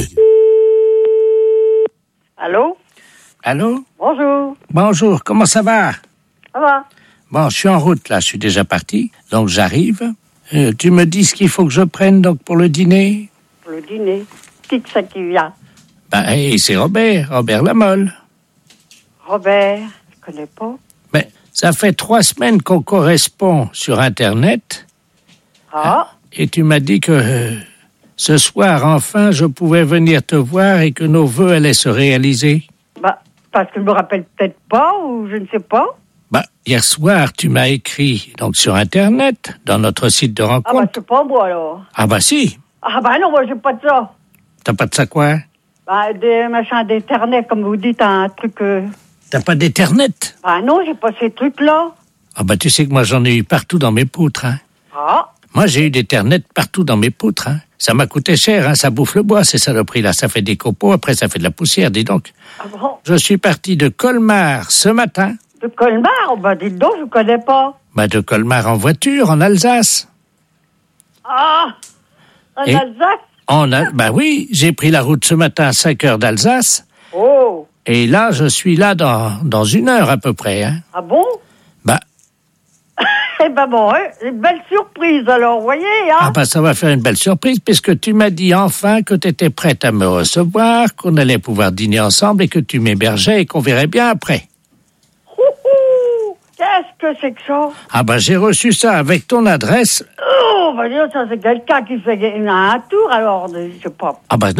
A: Allô?
J: Allô?
A: Bonjour.
J: Bonjour, comment ça va?
A: Ça va?
J: Bon, je suis en route là, je suis déjà parti, donc j'arrive. Euh, tu me dis ce qu'il faut que je prenne donc pour le dîner?
A: Pour le dîner. Qui que ça qui vient?
J: Ben, hey, c'est Robert, Robert Lamolle.
A: Robert. Je connais pas.
J: Ben, ça fait trois semaines qu'on correspond sur Internet
A: Ah?
J: et tu m'as dit que euh, ce soir, enfin, je pouvais venir te voir et que nos vœux allaient se réaliser.
A: Bah, parce que je me rappelle peut-être pas ou je ne sais pas.
J: Ben, hier soir, tu m'as écrit donc sur Internet, dans notre site de
A: Ah bah
J: rencontre.
A: c'est pas moi alors.
J: Ah bah si,
A: Ah bah non, moi j'ai pas de ça.
J: t'as pas de ça quoi?
A: Bah des machins d'internet, comme vous dites, un truc... Euh...
J: T'as pas d'Internet?
A: Bah non, j'ai pas ces trucs-là.
J: Ah bah tu sais que moi j'en ai eu partout dans mes poutres, hein.
A: Ah?
J: Moi j'ai eu d'Internet partout dans mes poutres, hein. Ça m'a coûté cher, hein, ça bouffe le bois, ces saloperies-là. Ça fait des copeaux, après ça fait de la poussière, dis donc.
A: Ah bon?
J: Je suis parti de Colmar ce matin.
A: De Colmar? Bah dites donc, je connais pas.
J: Bah de Colmar en voiture, en Alsace.
A: Ah! En
J: Et-
A: Alsace?
J: En Al- bah oui, j'ai pris la route ce matin à cinq heures d'Alsace.
A: Oh!
J: Et là, je suis là dans, dans une heure à peu près, hein.
A: Ah bon?
J: Bah,
A: Eh ben bon, hein, une belle surprise alors, vous voyez, hein?
J: ah bah ça va faire une belle surprise puisque tu m'as dit enfin que tu étais prête à me recevoir, qu'on allait pouvoir dîner ensemble et que tu m'hébergeais et qu'on verrait bien après.
A: Ouhou! Qu'est-ce que c'est que ça?
J: Ah bah j'ai reçu ça avec ton adresse.
A: Oh, bah dis donc, ça c'est quelqu'un qui fait un tour alors, de- je sais pas.
J: Ah bah non,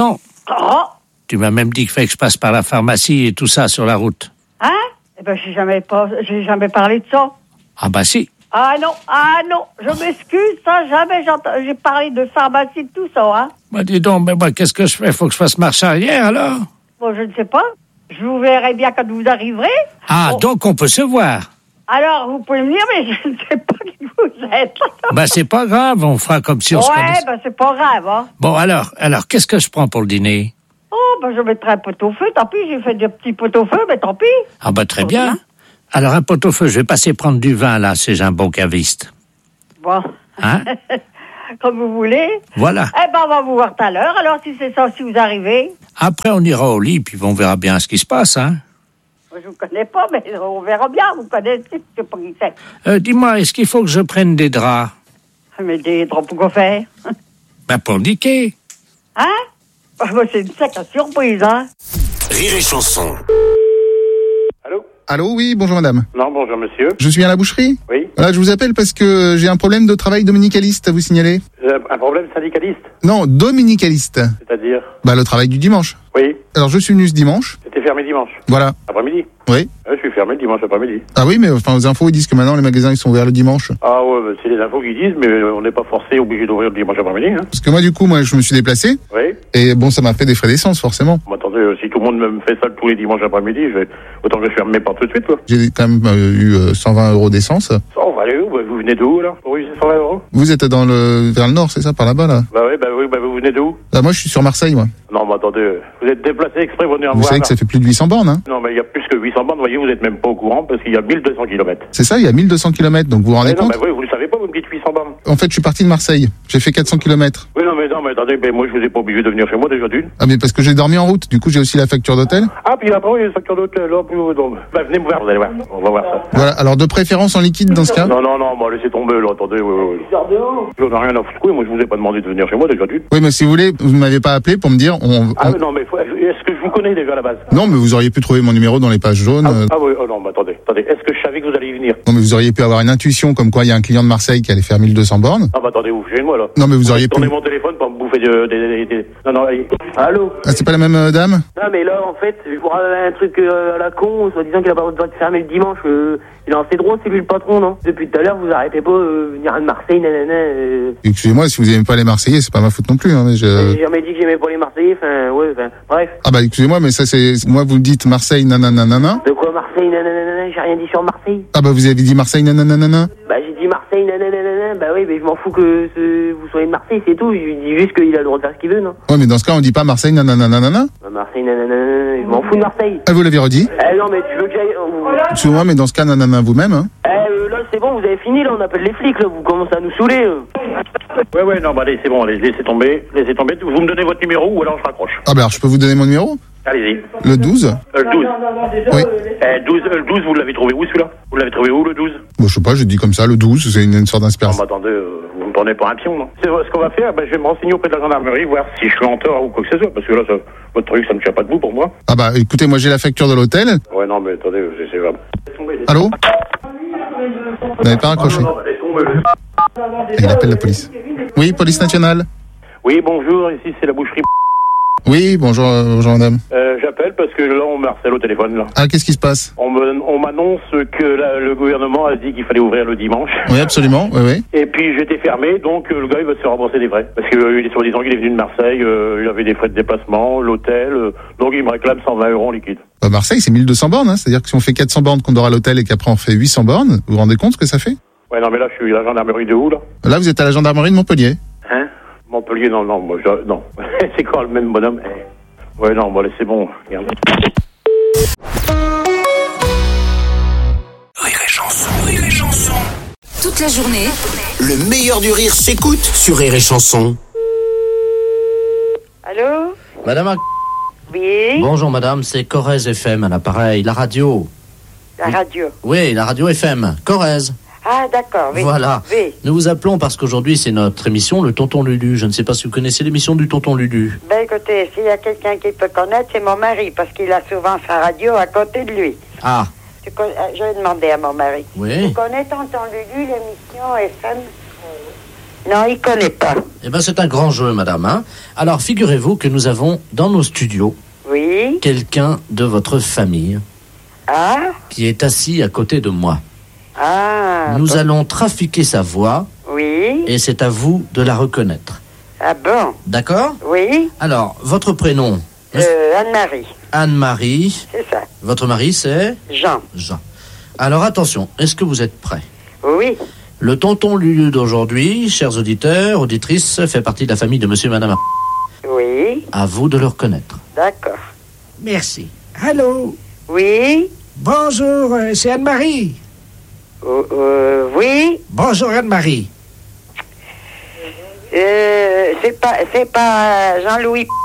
A: Oh.
J: Tu m'as même dit qu'il fallait que je passe par la pharmacie et tout ça sur la route.
A: Hein? Eh ben, j'ai jamais, pas, j'ai jamais parlé de ça.
J: Ah bah si.
A: Ah non, ah non, je m'excuse, ça, jamais j'entends, j'ai parlé de pharmacie, de tout ça, hein.
J: Bah dis donc, mais moi, qu'est-ce que je fais? Faut que je fasse marche arrière, alors?
A: Bon, je ne sais pas. Je vous verrai bien quand vous arriverez.
J: Ah,
A: bon.
J: Donc on peut se voir.
A: Alors, vous pouvez venir, mais je ne sais pas qui vous êtes.
J: Bah c'est pas grave, on fera comme si on
A: ouais,
J: se connaissait.
A: Ouais, bah c'est pas grave, hein.
J: Bon, alors, alors, qu'est-ce que je prends pour le dîner?
A: Oh, bah je mettrai un pot-au-feu, tant pis, j'ai fait des petits pot-au-feu, mais tant pis.
J: Ah bah très bien. bien. Alors, un pot-au-feu, je vais passer prendre du vin, là, c'est un bon caviste.
A: Bon.
J: Hein?
A: Comme vous voulez.
J: Voilà.
A: Eh ben, on va vous voir tout à l'heure, alors, si c'est ça, si vous arrivez.
J: Après, on ira au lit, puis on verra bien ce qui se passe, hein.
A: Je vous connais pas, mais on verra bien, vous connaissez, je sais pas qui c'est.
J: Euh, dis-moi, est-ce qu'il faut que je prenne des draps?
A: Mais des draps, pourquoi faire?
J: Ben, pour niquer.
A: Hein? Ah, bah, c'est une sacrée surprise, hein.
B: Rire et chanson.
C: Allô, oui, bonjour madame.
E: Non, bonjour monsieur.
C: Je suis à la boucherie.
E: Oui.
C: Voilà, je vous appelle parce que j'ai un problème de travail dominicaliste à vous signaler.
E: Euh, un problème syndicaliste?
C: Non, dominicaliste.
E: C'est-à-dire?
C: Bah, le travail du dimanche.
E: Oui.
C: Alors, je suis venu ce dimanche.
E: C'était fermé dimanche?
C: Voilà.
E: Après-midi?
C: Oui.
E: Ouais, je suis fermé le dimanche après-midi.
C: Ah oui, mais enfin, aux infos, ils disent que maintenant, les magasins, ils sont ouverts le dimanche.
E: Ah ouais, bah, c'est les infos qu'ils disent, mais on n'est pas forcé, obligé d'ouvrir le dimanche après-midi, hein.
C: Parce que moi, du coup, moi, je me suis déplacé.
E: Oui.
C: Et bon, ça m'a fait des frais d'essence, forcément.
E: Bon, attendez, euh, si tout le monde me fait ça tous les dimanches après-midi, je vais... autant que je ferme mes portes tout de suite, quoi.
C: J'ai quand même euh, eu euh, cent vingt euros d'essence.
E: On va aller où? Bah, vous venez d'où, là? Oui, c'est cent vingt euros.
C: Vous êtes dans le, vers le nord, c'est ça, par là-bas, là?
E: Bah oui, bah oui, bah vous venez d'où?
C: Bah, moi, je suis sur Marseille, moi.
E: Non, mais attendez, vous êtes déplacé exprès pour venir me
C: Vous
E: voir.
C: savez que ça fait plus de huit cents bornes, hein?
E: Non, mais il y a plus que huit cents bornes, voyez, vous êtes même pas au courant, parce qu'il y a mille deux cents kilomètres.
C: C'est ça, il y a mille deux cents kilomètres, donc vous vous rendez
E: mais non,
C: compte?
E: mais oui, vous le savez pas, vous me dites huit cents bornes.
C: En fait, je suis parti de Marseille. J'ai fait quatre cents kilomètres.
E: Oui, non, mais non, mais attendez, mais moi, je vous ai pas obligé de venir chez moi, déjà d'une.
C: Ah, mais parce que j'ai dormi en route, du coup, j'ai aussi la facture d'hôtel.
E: Ah, puis après, il y a une facture d'hôtel, là, puis, donc, bah, venez me voir, vous allez voir, on va voir ça.
C: Voilà, alors de préférence en liquide dans ce cas?
E: Non, non, non, bah, laissez tomber, là, attendez, oui, oui. J'en ai rien à foutre, moi, je vous ai pas demandé de venir chez moi, déjà d'une.
C: Oui, mais si vous voulez, vous ne m'avez pas appelé pour me dire, on...
E: Ah,
C: on...
E: mais non, mais faut... est-ce que je vous connais déjà à la base?
C: Non, mais vous auriez pu trouver mon numéro dans les pages jaunes.
E: Ah,
C: euh...
E: ah oui, oh non, mais attendez, attendez, est-ce que je savais que vous alliez y venir?
C: Non, mais vous auriez pu avoir une intuition comme quoi il y a un client de Marseille qui allait faire mille deux cents bornes.
E: Ah, bah, attendez, vous faites moi, là.
C: Non, mais vous auriez pu...
E: Tournez mon téléphone pour me bouffer des... des, des, des... Non, non, allez. Allô?
C: Ah, c'est pas la même euh, dame?
U: Non, mais là, en fait, je vois un truc euh, à la con, soi-disant qu'il a pas le droit de fermer le dimanche. Euh, il est assez drôle, c'est lui le patron, non? Depuis tout à l'heure, vous arrêtez pas euh, venir à Marseille, nanana. Euh...
C: Excusez-moi, si vous aimez pas les Marseillais, c'est pas ma faute non plus, hein, mais je...
U: J'ai jamais dit que j'aimais pas les Marseillais, enfin, ouais, enfin, bref.
C: Ah bah, excusez-moi, mais ça c'est... Moi, vous dites Marseille, nananana.
U: De quoi Marseille, nanana? J'ai rien dit sur Marseille.
C: Ah bah, vous avez dit Marseille, nananana.
U: Bah, j'ai dit Marseille, nanana. Bah oui, mais je m'en fous que ce... vous soyez de Marseille, c'est tout. Je dis juste qu'il a le droit de faire ce qu'il veut, non?
C: Ouais, mais dans ce cas, on dit pas Marseille, nananana.
U: Bah, Marseille, nanana, je m'en fous de Marseille.
C: Ah, vous l'avez redit?
U: Eh non, mais tu veux que j'aille...
C: Excusez-moi, mais dans ce cas, nanana vous-même, hein.
U: Eh, euh, là, c'est bon, vous avez fini, là, on appelle les flics, là, vous commencez à nous saouler. Euh.
E: Ouais, ouais, non, bah, allez, c'est bon, allez, laissez tomber, laissez tomber. Vous me donnez votre numéro ou alors je raccroche.
C: Ah bah, alors, je peux vous donner mon numéro?
E: Allez-y.
C: Le douze?
E: Euh, le douze.
C: Oui.
E: Eh, douze, euh, le douze, vous l'avez trouvé où, celui-là? Vous l'avez trouvé où, le douze?
C: Bon, je sais pas, j'ai dit comme ça, le douze, c'est une, une sorte
E: Non,
C: d'inspiration.
E: mais attendez, euh, vous me prenez pour un pion, non? C'est ce qu'on va faire, bah, je vais me renseigner auprès de la gendarmerie, voir si je suis en tort ou quoi que ce soit, parce que là, ça, votre truc, ça ne tient pas debout pour moi.
C: Ah bah, écoutez, moi j'ai la facture de l'hôtel.
E: Ouais, non, mais attendez, c'est, c'est vraiment...
C: Allô? Vous n'avez pas raccroché? Et il appelle la police. Oui, police nationale.
E: Oui, bonjour, ici c'est la boucherie.
C: Oui, bonjour, euh, bonjour madame.
E: Euh, j'appelle parce que là, on me harcèle au téléphone, là.
C: Ah, qu'est-ce qui se passe?
E: On, me, on m'annonce que la, le gouvernement a dit qu'il fallait ouvrir le dimanche.
C: Oui, absolument, oui, oui.
E: Et puis j'étais fermé, donc euh, le gars il va se faire rembourser des frais. Parce que euh, il est soi-disant qu'il est venu de Marseille, euh, il avait des frais de déplacement, l'hôtel, euh, donc il me réclame cent vingt euros en liquide.
C: Bah, Marseille, c'est mille deux cents bornes, hein. C'est-à-dire que si on fait quatre cents bornes qu'on dort à l'hôtel et qu'après on fait huit cents bornes, vous vous rendez compte ce que ça fait?
E: Ouais, non, mais là je suis à la gendarmerie de où, là?
C: Là, vous êtes à la gendarmerie de Montpellier.
E: Hein? Montpellier, non, non, moi, je, non. C'est quoi le même bonhomme? Ouais, non, bon, allez, c'est bon, regarde.
B: Rire et chanson, rire et chanson.
F: Toute la journée,
B: Le meilleur du rire s'écoute sur Rire et chanson.
K: Allô?
H: Madame, Ar-
K: Oui?
H: bonjour madame, c'est Corrèze F M à l'appareil, la radio.
K: La radio.
H: Oui, la radio F M, Corrèze.
K: Ah, d'accord, oui.
H: Voilà.
K: Oui.
H: Nous vous appelons parce qu'aujourd'hui c'est notre émission, le Tonton Lulu. Je ne sais pas si vous connaissez l'émission du Tonton Lulu.
K: Ben écoutez, s'il y a quelqu'un qui peut connaître, c'est mon mari, parce qu'il a souvent sa radio à côté de lui.
H: Ah.
K: Tu con... Je vais demander à mon mari.
H: Oui.
K: Tu connais Tonton Lulu, l'émission F M? Non, il connaît pas.
H: Eh ben, c'est un grand jeu, madame. Hein. Alors, figurez-vous que nous avons dans nos studios
D: Oui.
H: quelqu'un de votre famille
D: Ah.
H: qui est assis à côté de moi.
D: Ah.
H: Nous
D: bon.
H: allons trafiquer sa voix
D: Oui.
H: et c'est à vous de la reconnaître.
D: Ah bon?
H: D'accord?
D: Oui.
H: Alors, votre prénom?
D: Euh, Anne-Marie.
H: Anne-Marie.
D: C'est ça.
H: Votre mari, c'est?
D: Jean.
H: Jean. Alors, attention, est-ce que vous êtes prêts?
D: Oui.
H: Le tonton Lulu d'aujourd'hui, chers auditeurs, auditrices, fait partie de la famille de monsieur et madame.
D: Oui.
H: À vous de le reconnaître.
D: D'accord.
J: Merci. Allô?
D: Oui.
J: Bonjour, euh, c'est Anne-Marie.
D: Euh, euh, oui.
J: Bonjour Anne-Marie.
D: Euh, c'est pas, c'est pas Jean-Louis